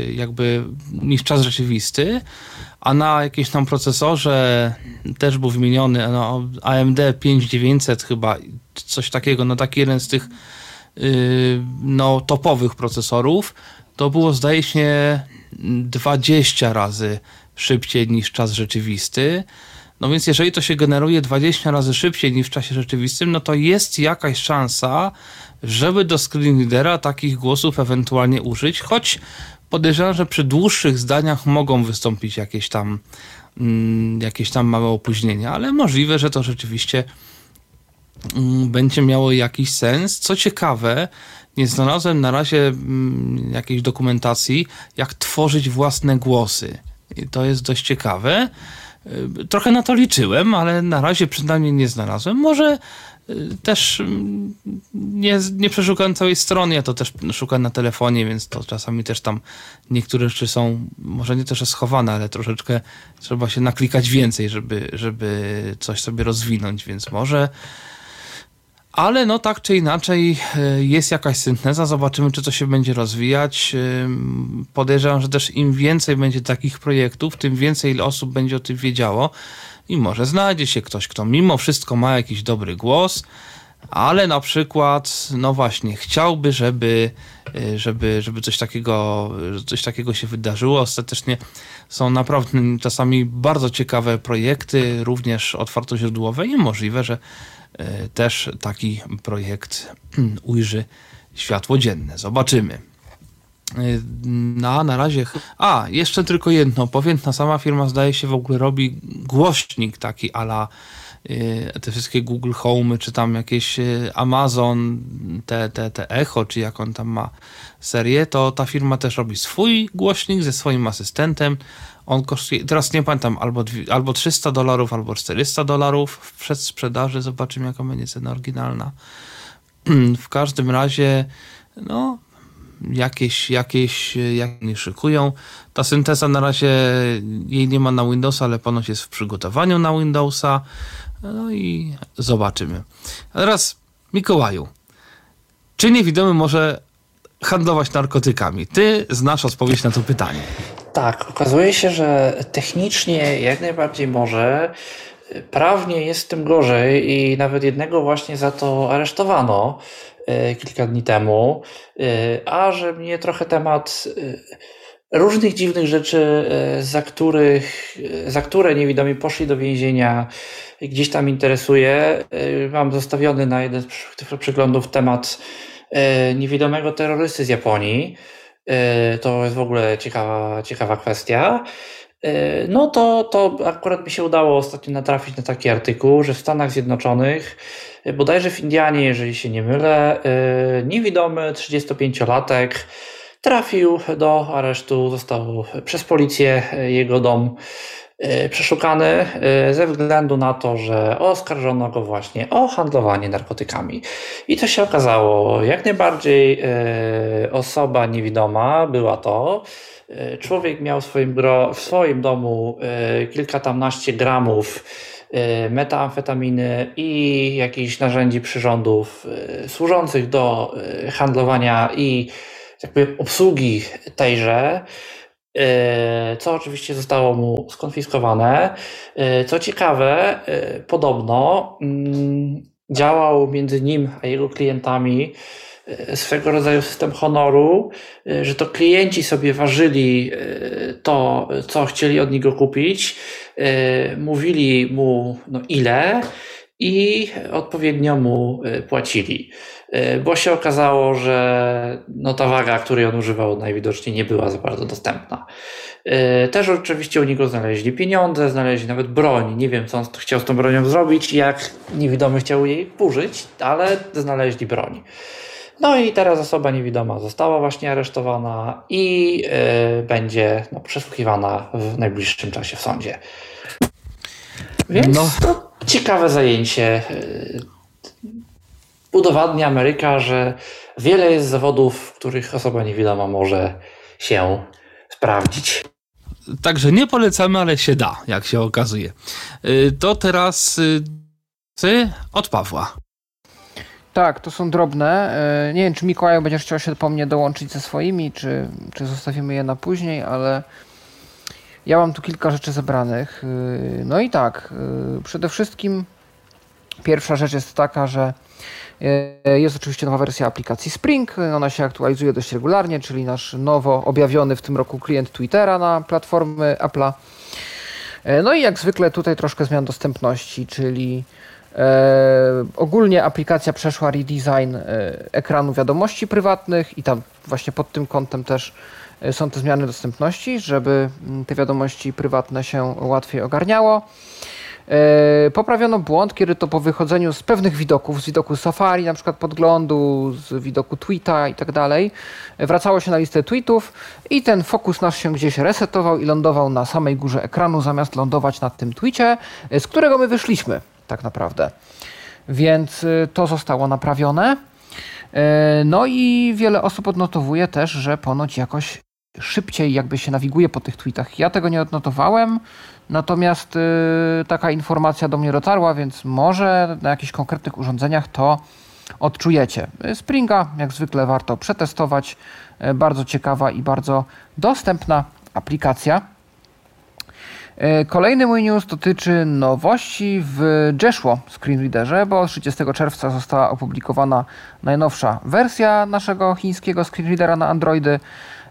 czas rzeczywisty, a na jakimś tam procesorze też był wymieniony AMD 5900 chyba, coś takiego, taki jeden z tych topowych procesorów, to było zdaje się 20 razy szybciej niż czas rzeczywisty. No więc jeżeli to się generuje 20 razy szybciej niż w czasie rzeczywistym, no to jest jakaś szansa, żeby do screenreadera takich głosów ewentualnie użyć, choć podejrzewam, że przy dłuższych zdaniach mogą wystąpić jakieś tam małe opóźnienia, ale możliwe, że to rzeczywiście będzie miało jakiś sens. Co ciekawe, nie znalazłem na razie jakiejś dokumentacji, jak tworzyć własne głosy. I to jest dość ciekawe. Trochę na to liczyłem, ale na razie przynajmniej nie znalazłem. Może też nie przeszukałem całej strony, ja to też szukam na telefonie, więc to czasami też tam niektóre rzeczy są, może nie też schowane, ale troszeczkę trzeba się naklikać więcej, żeby coś sobie rozwinąć, więc może. Ale tak czy inaczej jest jakaś synteza, zobaczymy, czy to się będzie rozwijać. Podejrzewam, że też im więcej będzie takich projektów, tym więcej osób będzie o tym wiedziało i może znajdzie się ktoś, kto mimo wszystko ma jakiś dobry głos, ale na przykład, właśnie, chciałby, żeby coś takiego się wydarzyło. Ostatecznie są naprawdę czasami bardzo ciekawe projekty, również otwartoźródłowe i możliwe, że też taki projekt ujrzy światło dzienne. Zobaczymy. Na razie. Jeszcze tylko jedno powiem. Ta sama firma zdaje się w ogóle robi głośnik taki a la te wszystkie Google Home, czy tam jakieś Amazon, te Echo, czy jak on tam ma serię, to ta firma też robi swój głośnik ze swoim asystentem. On kosztuje, teraz nie pamiętam, albo $300, albo $400 w przedsprzedaży. Zobaczymy, jaka będzie cena oryginalna. W każdym razie, jakieś nie szykują. Ta synteza na razie jej nie ma na Windowsa, ale ponoć jest w przygotowaniu na Windowsa. No i zobaczymy. A teraz, Mikołaju, czy niewidomy może handlować narkotykami? Ty znasz odpowiedź na to pytanie. Tak, okazuje się, że technicznie jak najbardziej może. Prawnie jest w tym gorzej i nawet jednego właśnie za to aresztowano kilka dni temu, a że mnie trochę temat różnych dziwnych rzeczy, za które niewidomi poszli do więzienia, gdzieś tam interesuje. Mam zostawiony na jeden z przeglądów temat niewidomego terrorysty z Japonii. To jest w ogóle ciekawa kwestia. No to akurat mi się udało ostatnio natrafić na taki artykuł, że w Stanach Zjednoczonych, bodajże w Indianie, jeżeli się nie mylę, niewidomy 35-latek trafił do aresztu, został przez policję jego dom przeszukany ze względu na to, że oskarżono go właśnie o handlowanie narkotykami. I to się okazało, jak najbardziej osoba niewidoma była to. Człowiek miał w swoim domu kilkatamnaście gramów metamfetaminy i jakichś narzędzi przyrządów służących do handlowania i jakby obsługi tejże, co oczywiście zostało mu skonfiskowane. Co ciekawe, podobno działał między nim a jego klientami swego rodzaju system honoru, że to klienci sobie ważyli to, co chcieli od niego kupić, mówili mu ile i odpowiednio mu płacili. Bo się okazało, że ta waga, której on używał, najwidoczniej nie była za bardzo dostępna. Też oczywiście u niego znaleźli pieniądze, znaleźli nawet broń. Nie wiem, co on chciał z tą bronią zrobić, jak niewidomy chciał jej użyć, ale znaleźli broń. No i teraz osoba niewidoma została właśnie aresztowana i będzie przesłuchiwana w najbliższym czasie w sądzie. Więc to ciekawe zajęcie. Udowadnia Ameryka, że wiele jest zawodów, w których osoba niewidoma może się sprawdzić. Także nie polecamy, ale się da, jak się okazuje. To teraz od Pawła. Tak, to są drobne. Nie wiem, czy Mikołaju będziesz chciał się po mnie dołączyć ze swoimi, czy zostawimy je na później, ale ja mam tu kilka rzeczy zebranych. No i tak, przede wszystkim pierwsza rzecz jest taka, że jest oczywiście nowa wersja aplikacji Spring. Ona się aktualizuje dość regularnie, czyli nasz nowo objawiony w tym roku klient Twittera na platformy Apple'a. No i jak zwykle tutaj troszkę zmian dostępności, czyli ogólnie aplikacja przeszła redesign ekranu wiadomości prywatnych i tam właśnie pod tym kątem też są te zmiany dostępności, żeby te wiadomości prywatne się łatwiej ogarniało. Poprawiono błąd, kiedy to po wychodzeniu z pewnych widoków, z widoku Safari, na przykład podglądu, z widoku tweeta i tak dalej, wracało się na listę tweetów i ten fokus nasz się gdzieś resetował i lądował na samej górze ekranu, zamiast lądować na tym tweetie, z którego my wyszliśmy tak naprawdę. Więc to zostało naprawione. No i wiele osób odnotowuje też, że ponoć jakoś szybciej jakby się nawiguje po tych tweetach. Ja tego nie odnotowałem, natomiast taka informacja do mnie dotarła, więc może na jakichś konkretnych urządzeniach to odczujecie. Springa jak zwykle warto przetestować. Bardzo ciekawa i bardzo dostępna aplikacja. Kolejny mój news dotyczy nowości w Jeshua Screenreaderze, bo 30 czerwca została opublikowana najnowsza wersja naszego chińskiego screenreadera na Androidy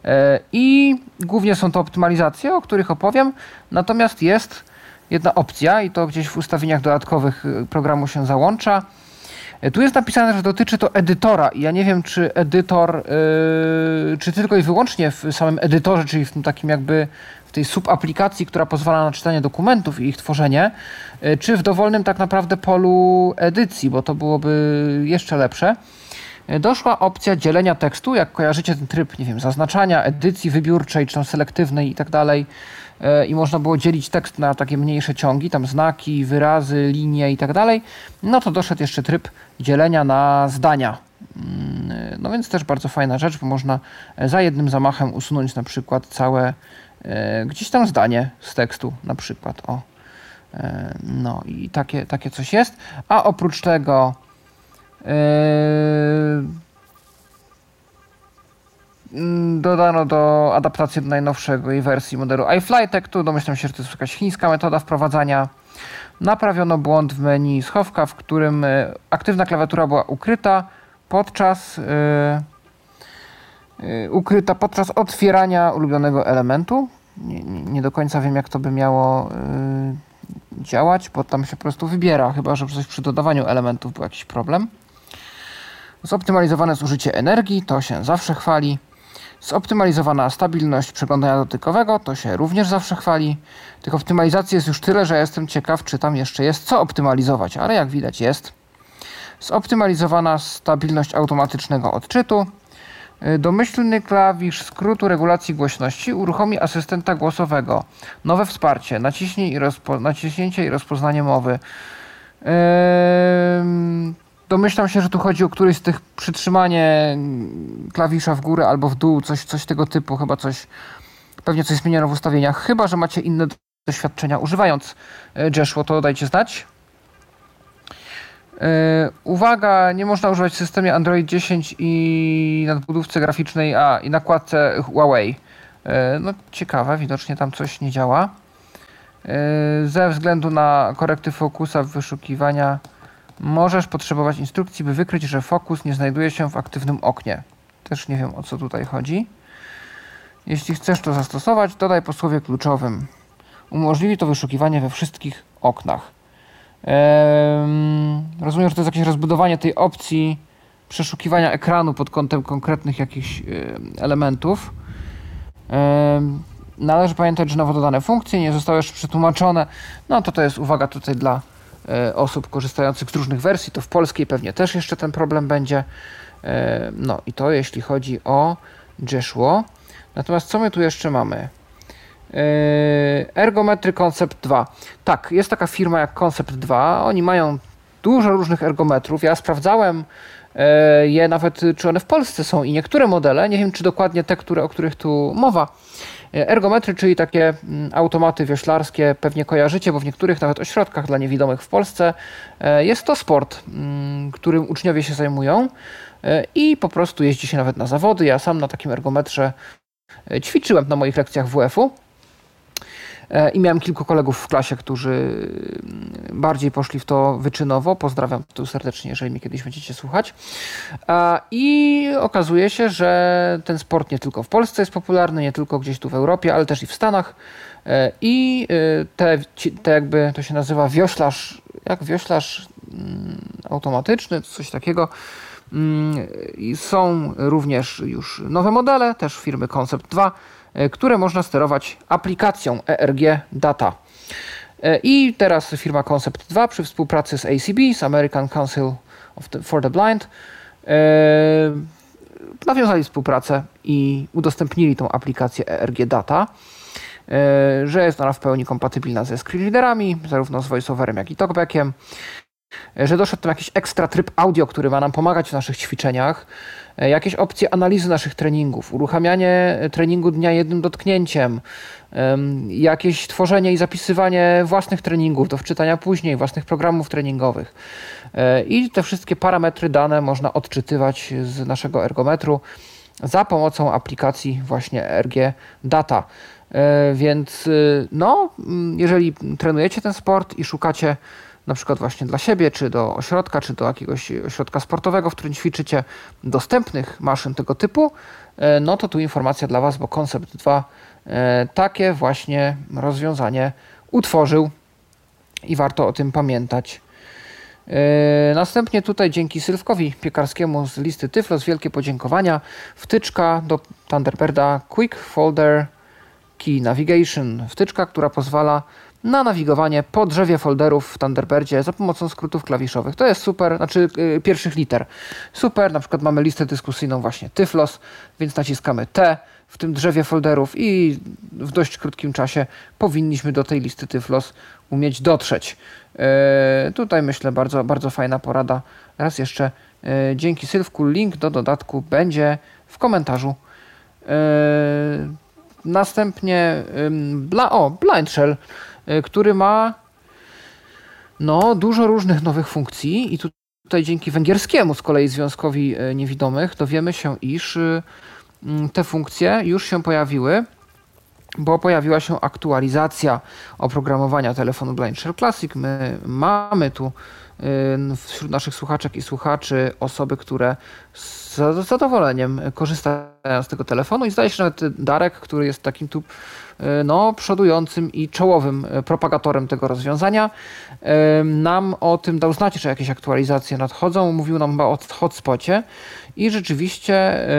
i głównie są to optymalizacje, o których opowiem, natomiast jest jedna opcja i to gdzieś w ustawieniach dodatkowych programu się załącza. Tu jest napisane, że dotyczy to edytora i ja nie wiem, czy edytor, czy tylko i wyłącznie w samym edytorze, czyli w tym takim jakby w tej subaplikacji, która pozwala na czytanie dokumentów i ich tworzenie, czy w dowolnym tak naprawdę polu edycji, bo to byłoby jeszcze lepsze. Doszła opcja dzielenia tekstu, jak kojarzycie ten tryb, nie wiem, zaznaczania, edycji wybiórczej, czy tam selektywnej i tak dalej. I można było dzielić tekst na takie mniejsze ciągi, tam znaki, wyrazy, linie i tak dalej. No to doszedł jeszcze tryb dzielenia na zdania. No więc też bardzo fajna rzecz, bo można za jednym zamachem usunąć na przykład całe gdzieś tam zdanie z tekstu na przykład. O. No i takie coś jest. A oprócz tego dodano do adaptacji do najnowszej wersji modelu iFlyText. Domyślam się, że to jest jakaś chińska metoda wprowadzania. Naprawiono błąd w menu schowka, w którym aktywna klawiatura była ukryta podczas otwierania ulubionego elementu. Nie do końca wiem, jak to by miało działać, bo tam się po prostu wybiera, chyba że coś przy dodawaniu elementów był jakiś problem. Zoptymalizowane zużycie energii, to się zawsze chwali. Zoptymalizowana stabilność przeglądania dotykowego, to się również zawsze chwali. Tych optymalizacji jest już tyle, że jestem ciekaw, czy tam jeszcze jest co optymalizować, ale jak widać jest. Zoptymalizowana stabilność automatycznego odczytu. Domyślny klawisz skrótu regulacji głośności uruchomi asystenta głosowego. Nowe wsparcie, naciśnięcie i rozpoznanie mowy. Domyślam się, że tu chodzi o któryś z tych przytrzymanie klawisza w górę albo w dół, coś tego typu, pewnie coś zmieniono w ustawieniach, chyba że macie inne doświadczenia używając Jeshua, to dajcie znać. Uwaga, nie można używać w systemie Android 10 i nadbudówce graficznej i nakładce Huawei. No ciekawe, widocznie tam coś nie działa. Ze względu na korekty fokusa wyszukiwania możesz potrzebować instrukcji, by wykryć, że fokus nie znajduje się w aktywnym oknie. Też nie wiem, o co tutaj chodzi. Jeśli chcesz to zastosować, dodaj po słowie kluczowym. Umożliwi to wyszukiwanie we wszystkich oknach. Rozumiem, że to jest jakieś rozbudowanie tej opcji przeszukiwania ekranu pod kątem konkretnych jakichś elementów. Należy pamiętać, że nowo dodane funkcje nie zostały jeszcze przetłumaczone. No to jest uwaga tutaj dla osób korzystających z różnych wersji. To w polskiej pewnie też jeszcze ten problem będzie. No i to jeśli chodzi o Jeshua. Natomiast co my tu jeszcze mamy? Ergometry Concept 2. Tak, jest taka firma jak Concept 2. Oni mają dużo różnych ergometrów. Ja sprawdzałem je nawet, czy one w Polsce są i niektóre modele. Nie wiem, czy dokładnie te, o których tu mowa. Ergometry, czyli takie automaty wioślarskie, pewnie kojarzycie, bo w niektórych nawet ośrodkach dla niewidomych w Polsce jest to sport, którym uczniowie się zajmują i po prostu jeździ się nawet na zawody. Ja sam na takim ergometrze ćwiczyłem na moich lekcjach WF-u i miałem kilku kolegów w klasie, którzy bardziej poszli w to wyczynowo. Pozdrawiam tu serdecznie, jeżeli mi kiedyś będziecie słuchać. I okazuje się, że ten sport nie tylko w Polsce jest popularny, nie tylko gdzieś tu w Europie, ale też i w Stanach. I te jakby to się nazywa wioślarz automatyczny, coś takiego. Są również już nowe modele, też firmy Concept 2, które można sterować aplikacją ERG Data. I teraz firma Concept 2 przy współpracy z ACB, z American Council for the Blind, nawiązali współpracę i udostępnili tą aplikację ERG Data, że jest ona w pełni kompatybilna ze screenreaderami, zarówno z VoiceOverem, jak i TalkBackiem, że doszedł tam jakiś ekstra tryb audio, który ma nam pomagać w naszych ćwiczeniach, jakieś opcje analizy naszych treningów, uruchamianie treningu dnia jednym dotknięciem, jakieś tworzenie i zapisywanie własnych treningów do wczytania później, własnych programów treningowych. I te wszystkie parametry dane można odczytywać z naszego ergometru za pomocą aplikacji właśnie ERG Data. Więc no, jeżeli trenujecie ten sport i szukacie na przykład właśnie dla siebie, czy do ośrodka, czy do jakiegoś ośrodka sportowego, w którym ćwiczycie, dostępnych maszyn tego typu, no to tu informacja dla Was, bo Concept 2 takie właśnie rozwiązanie utworzył i warto o tym pamiętać. Następnie tutaj dzięki Sylwkowi Piekarskiemu z listy Tyflos wielkie podziękowania. Wtyczka do Thunderbirda Quick Folder Key Navigation. Wtyczka, która pozwala na nawigowanie po drzewie folderów w Thunderbirdzie za pomocą skrótów klawiszowych. To jest super, znaczy pierwszych liter. Super, na przykład mamy listę dyskusyjną właśnie Tyflos, więc naciskamy T w tym drzewie folderów i w dość krótkim czasie powinniśmy do tej listy Tyflos umieć dotrzeć. Tutaj myślę bardzo, bardzo fajna porada. Raz jeszcze dzięki Sylwku link do dodatku będzie w komentarzu. Następnie Blind Shell, który ma no, dużo różnych nowych funkcji i tutaj dzięki węgierskiemu z kolei Związkowi Niewidomych dowiemy się, iż te funkcje już się pojawiły, bo pojawiła się aktualizacja oprogramowania telefonu Blind Shell Classic. My mamy tu wśród naszych słuchaczek i słuchaczy osoby, które z zadowoleniem korzystają z tego telefonu i zdaje się, że nawet Darek, który jest takim tu przodującym i czołowym propagatorem tego rozwiązania, nam o tym dał znać, że jakieś aktualizacje nadchodzą. Mówił nam chyba o hotspocie i rzeczywiście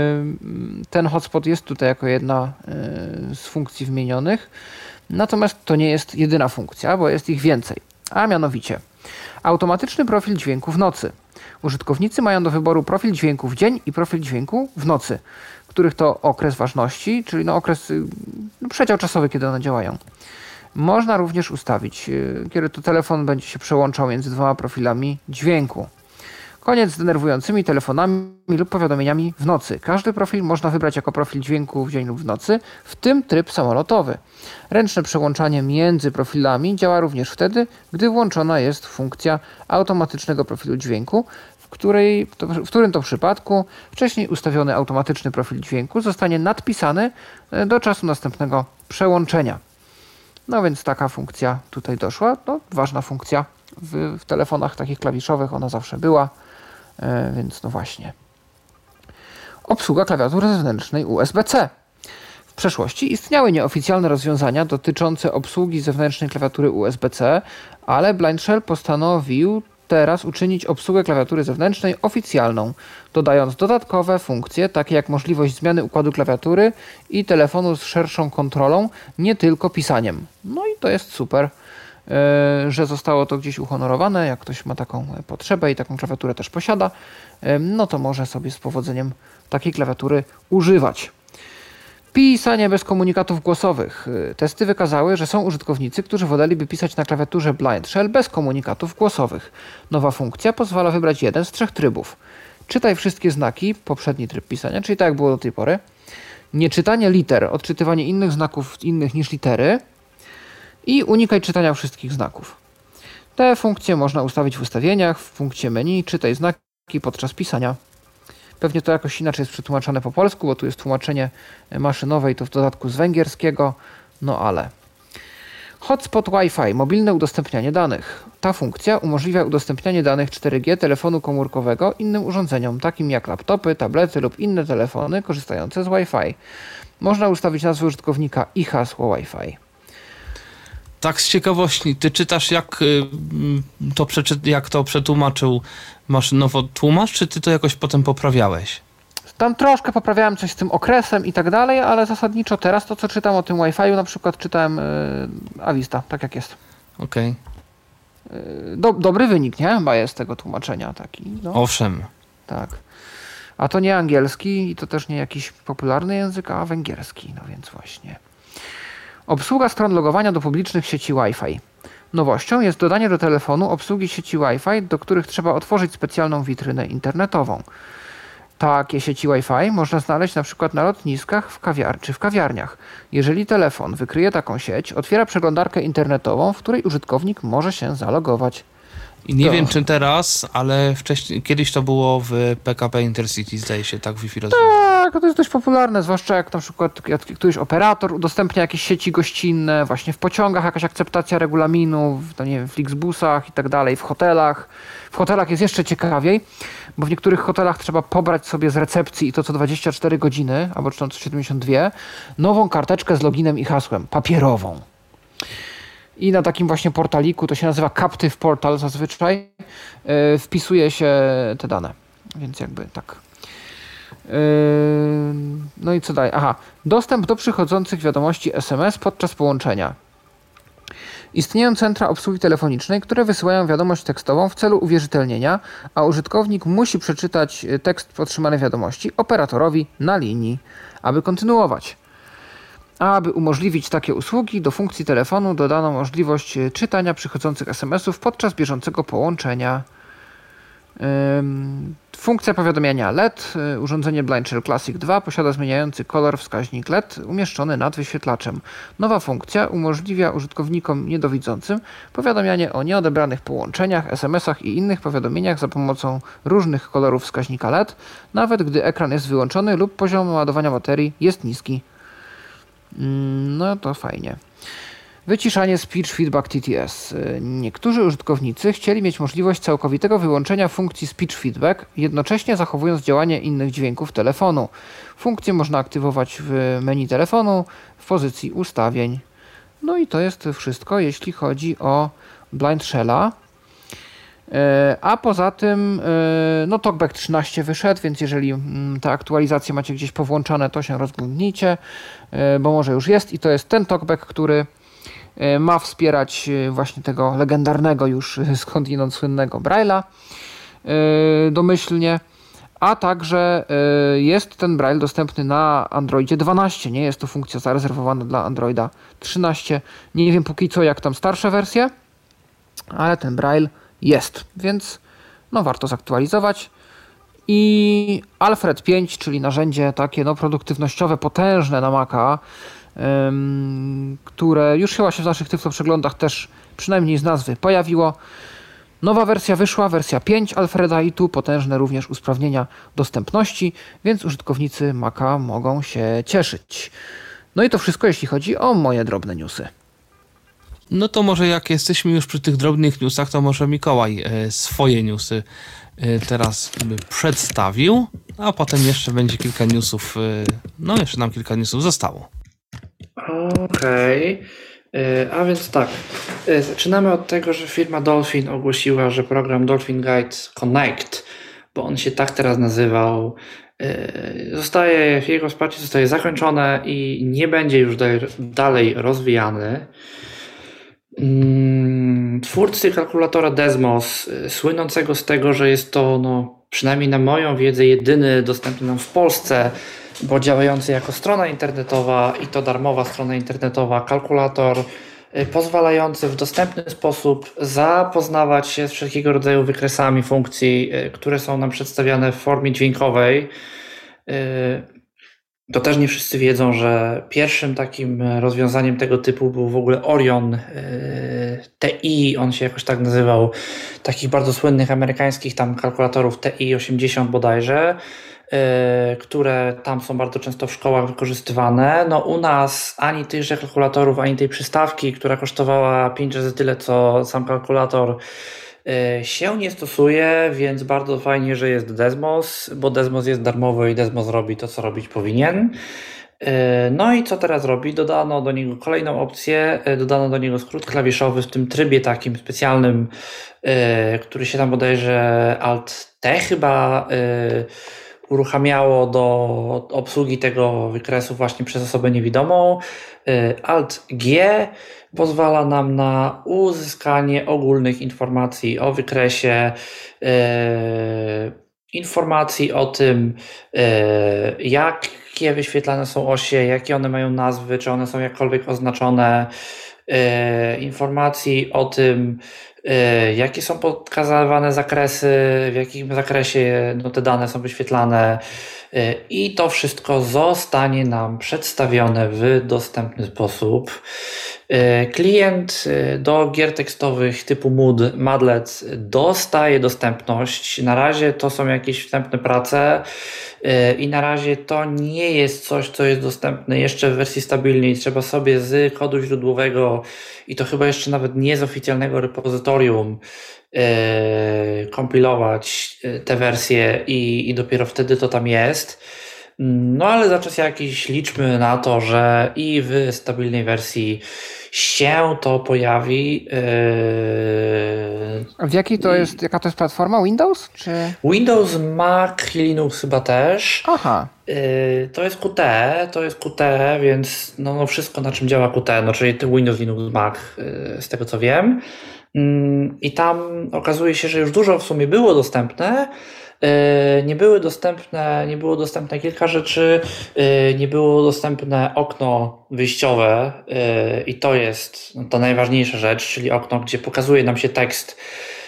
ten hotspot jest tutaj jako jedna z funkcji wymienionych. Natomiast to nie jest jedyna funkcja, bo jest ich więcej. A mianowicie automatyczny profil dźwięku w nocy. Użytkownicy mają do wyboru profil dźwięku w dzień i profil dźwięku w nocy, których to okres ważności, czyli okres, przedział czasowy, kiedy one działają. Można również ustawić, kiedy to telefon będzie się przełączał między dwoma profilami dźwięku. Koniec z denerwującymi telefonami lub powiadomieniami w nocy. Każdy profil można wybrać jako profil dźwięku w dzień lub w nocy, w tym tryb samolotowy. Ręczne przełączanie między profilami działa również wtedy, gdy włączona jest funkcja automatycznego profilu dźwięku, w którym to przypadku wcześniej ustawiony automatyczny profil dźwięku zostanie nadpisany do czasu następnego przełączenia. No więc taka funkcja tutaj doszła. Ważna funkcja w telefonach takich klawiszowych, ona zawsze była, więc no właśnie. Obsługa klawiatury zewnętrznej USB-C. W przeszłości istniały nieoficjalne rozwiązania dotyczące obsługi zewnętrznej klawiatury USB-C, ale Blind Shell postanowił teraz uczynić obsługę klawiatury zewnętrznej oficjalną, dodając dodatkowe funkcje, takie jak możliwość zmiany układu klawiatury i telefonu z szerszą kontrolą, nie tylko pisaniem. No i to jest super, że zostało to gdzieś uhonorowane. Jak ktoś ma taką potrzebę i taką klawiaturę też posiada, no to może sobie z powodzeniem takiej klawiatury używać. Pisanie bez komunikatów głosowych. Testy wykazały, że są użytkownicy, którzy woleliby pisać na klawiaturze Blind Shell bez komunikatów głosowych. Nowa funkcja pozwala wybrać jeden z 3 trybów. Czytaj wszystkie znaki, poprzedni tryb pisania, czyli tak jak było do tej pory. Nieczytanie liter, odczytywanie innych znaków innych niż litery i unikaj czytania wszystkich znaków. Te funkcje można ustawić w ustawieniach, w punkcie menu czytaj znaki podczas pisania. Pewnie to jakoś inaczej jest przetłumaczone po polsku, bo tu jest tłumaczenie maszynowe i to w dodatku z węgierskiego, no ale. Hotspot Wi-Fi, mobilne udostępnianie danych. Ta funkcja umożliwia udostępnianie danych 4G telefonu komórkowego innym urządzeniom, takim jak laptopy, tablety lub inne telefony korzystające z Wi-Fi. Można ustawić nazwę użytkownika i hasło Wi-Fi. Tak z ciekawości, ty czytasz jak to przetłumaczył maszynowo tłumacz, czy ty to jakoś potem poprawiałeś? Tam troszkę poprawiałem coś z tym okresem i tak dalej, ale zasadniczo teraz to, co czytam o tym Wi-Fi'u, na przykład czytałem Avista, tak jak jest. Okej. Dobry wynik, nie? Chyba jest tego tłumaczenia taki. No. Owszem. Tak. A to nie angielski i to też nie jakiś popularny język, a węgierski, no więc właśnie. Obsługa stron logowania do publicznych sieci Wi-Fi. Nowością jest dodanie do telefonu obsługi sieci Wi-Fi, do których trzeba otworzyć specjalną witrynę internetową. Takie sieci Wi-Fi można znaleźć na przykład na lotniskach czy w kawiarniach. Jeżeli telefon wykryje taką sieć, otwiera przeglądarkę internetową, w której użytkownik może się zalogować. I nie wiem czy teraz, ale kiedyś to było w PKP Intercity, zdaje się, tak Wi-Fi rozwiązane. Tak, to jest dość popularne, zwłaszcza jak na przykład któryś operator udostępnia jakieś sieci gościnne, właśnie w pociągach jakaś akceptacja regulaminów, to nie wiem, w Flixbusach i tak dalej, w hotelach. W hotelach jest jeszcze ciekawiej, bo w niektórych hotelach trzeba pobrać sobie z recepcji i to co 24 godziny, albo czy tam co 72, nową karteczkę z loginem i hasłem, papierową. I na takim właśnie portaliku, to się nazywa Captive Portal zazwyczaj, wpisuje się te dane. Więc jakby tak. No i co dalej? Aha, dostęp do przychodzących wiadomości SMS podczas połączenia. Istnieją centra obsługi telefonicznej, które wysyłają wiadomość tekstową w celu uwierzytelnienia, a użytkownik musi przeczytać tekst otrzymanej wiadomości operatorowi na linii, aby kontynuować. A aby umożliwić takie usługi, do funkcji telefonu dodano możliwość czytania przychodzących SMS-ów podczas bieżącego połączenia. Funkcja powiadomienia LED. Urządzenie Blind Shell Classic 2 posiada zmieniający kolor wskaźnik LED umieszczony nad wyświetlaczem. Nowa funkcja umożliwia użytkownikom niedowidzącym powiadamianie o nieodebranych połączeniach, SMS-ach i innych powiadomieniach za pomocą różnych kolorów wskaźnika LED, nawet gdy ekran jest wyłączony lub poziom ładowania baterii jest niski. No to fajnie. Wyciszanie Speech Feedback TTS. Niektórzy użytkownicy chcieli mieć możliwość całkowitego wyłączenia funkcji Speech Feedback, jednocześnie zachowując działanie innych dźwięków telefonu. Funkcję można aktywować w menu telefonu w pozycji ustawień. No i to jest wszystko, jeśli chodzi o Blind Shella. A poza tym no TalkBack 13 wyszedł, więc jeżeli te aktualizacje macie gdzieś powłączane, to się rozglądnijcie, bo może już jest i to jest ten TalkBack, który ma wspierać właśnie tego legendarnego już skądinąd słynnego Braille'a domyślnie, a także jest ten Braille dostępny na Androidzie 12, nie jest to funkcja zarezerwowana dla Androida 13. Nie wiem póki co jak tam starsze wersje, ale ten Braille jest, więc no warto zaktualizować. I Alfred 5, czyli narzędzie takie no produktywnościowe, potężne na Maca, które już chyba się w naszych Tyflo przeglądach też przynajmniej z nazwy pojawiło. Nowa wersja wyszła, wersja 5 Alfreda i tu potężne również usprawnienia dostępności, więc użytkownicy Maca mogą się cieszyć. No i to wszystko, jeśli chodzi o moje drobne newsy. No to może jak jesteśmy już przy tych drobnych newsach, to może Mikołaj swoje newsy teraz przedstawił, a potem jeszcze będzie kilka newsów, no jeszcze nam kilka newsów zostało. Okej. A więc tak, zaczynamy od tego, że firma Dolphin ogłosiła, że program Dolphin Guide Connect, bo on się tak teraz nazywał, jego wsparcie zostaje zakończone i nie będzie już dalej rozwijany. Twórcy kalkulatora Desmos, słynącego z tego, że jest to, no, przynajmniej na moją wiedzę, jedyny dostępny nam w Polsce, bo działający jako strona internetowa i to darmowa strona internetowa, kalkulator pozwalający w dostępny sposób zapoznawać się z wszelkiego rodzaju wykresami funkcji, które są nam przedstawiane w formie dźwiękowej. To też nie wszyscy wiedzą, że pierwszym takim rozwiązaniem tego typu był w ogóle Orion TI, on się jakoś tak nazywał, takich bardzo słynnych amerykańskich tam kalkulatorów TI-80 bodajże, które tam są bardzo często w szkołach wykorzystywane. No u nas ani tychże kalkulatorów, ani tej przystawki, która kosztowała 5 razy tyle, co sam kalkulator, się nie stosuje, więc bardzo fajnie, że jest Desmos, bo Desmos jest darmowy i Desmos robi to, co robić powinien. No i co teraz robi? Dodano do niego kolejną opcję, dodano do niego skrót klawiszowy w tym trybie takim specjalnym, który się tam bodajże Alt-T chyba uruchamiało do obsługi tego wykresu właśnie przez osobę niewidomą. Alt-G pozwala nam na uzyskanie ogólnych informacji o wykresie, informacji o tym, jakie wyświetlane są osie, jakie one mają nazwy, czy one są jakkolwiek oznaczone, informacji o tym, jakie są pokazywane zakresy, w jakim zakresie no, te dane są wyświetlane i to wszystko zostanie nam przedstawione w dostępny sposób. Klient do gier tekstowych typu Madlet dostaje dostępność. Na razie to są jakieś wstępne prace i na razie to nie jest coś, co jest dostępne jeszcze w wersji stabilnej. Trzeba sobie z kodu źródłowego i to chyba jeszcze nawet nie z oficjalnego repozytorium kompilować te wersje i dopiero wtedy to tam jest. No ale za czas jakiś liczmy na to, że i w stabilnej wersji się to pojawi. A w jakiej to jest, jaka to jest platforma? Windows? Czy... Windows, Mac i Linux chyba też. Aha. To jest Qt, więc no wszystko na czym działa Qt, no czyli Windows, Linux, Mac, z tego co wiem. I tam okazuje się, że już dużo w sumie było dostępne. Nie było dostępne kilka rzeczy, nie było dostępne okno wyjściowe i to jest ta najważniejsza rzecz, czyli okno, gdzie pokazuje nam się tekst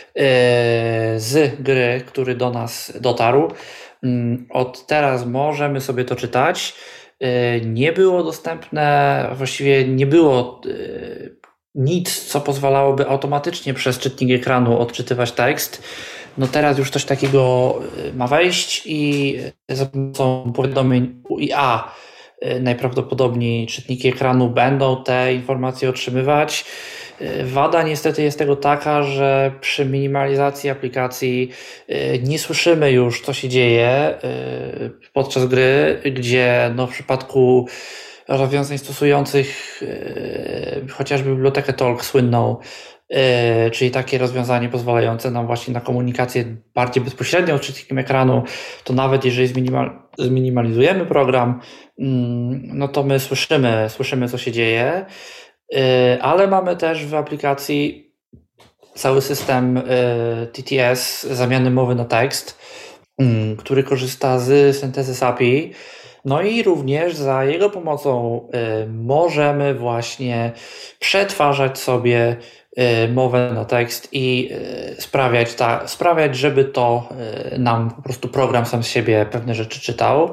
z gry, który do nas dotarł. Od teraz możemy sobie to czytać. Nie było dostępne, właściwie nie było nic, co pozwalałoby automatycznie przez czytnik ekranu odczytywać tekst. No teraz już coś takiego ma wejść i za pomocą powiadomień UIA najprawdopodobniej czytniki ekranu będą te informacje otrzymywać. Wada niestety jest tego taka, że przy minimalizacji aplikacji nie słyszymy już, co się dzieje podczas gry, gdzie w przypadku rozwiązań stosujących chociażby bibliotekę Talk słynną, czyli takie rozwiązanie pozwalające nam właśnie na komunikację bardziej bezpośrednią z czytnikiem ekranu, to nawet jeżeli zminimalizujemy program, to my słyszymy, co się dzieje, ale mamy też w aplikacji cały system TTS, zamiany mowy na tekst, który korzysta z Synthesis API. No i również za jego pomocą możemy właśnie przetwarzać sobie mowę na tekst i sprawiać, żeby to nam po prostu program sam z siebie pewne rzeczy czytał.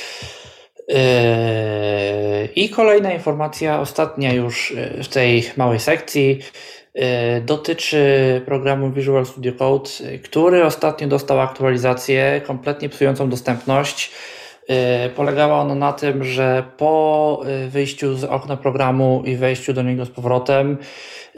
I kolejna informacja, ostatnia już w tej małej sekcji, dotyczy programu Visual Studio Code, który ostatnio dostał aktualizację kompletnie psującą dostępność. Polegała ona na tym, że po wyjściu z okna programu i wejściu do niego z powrotem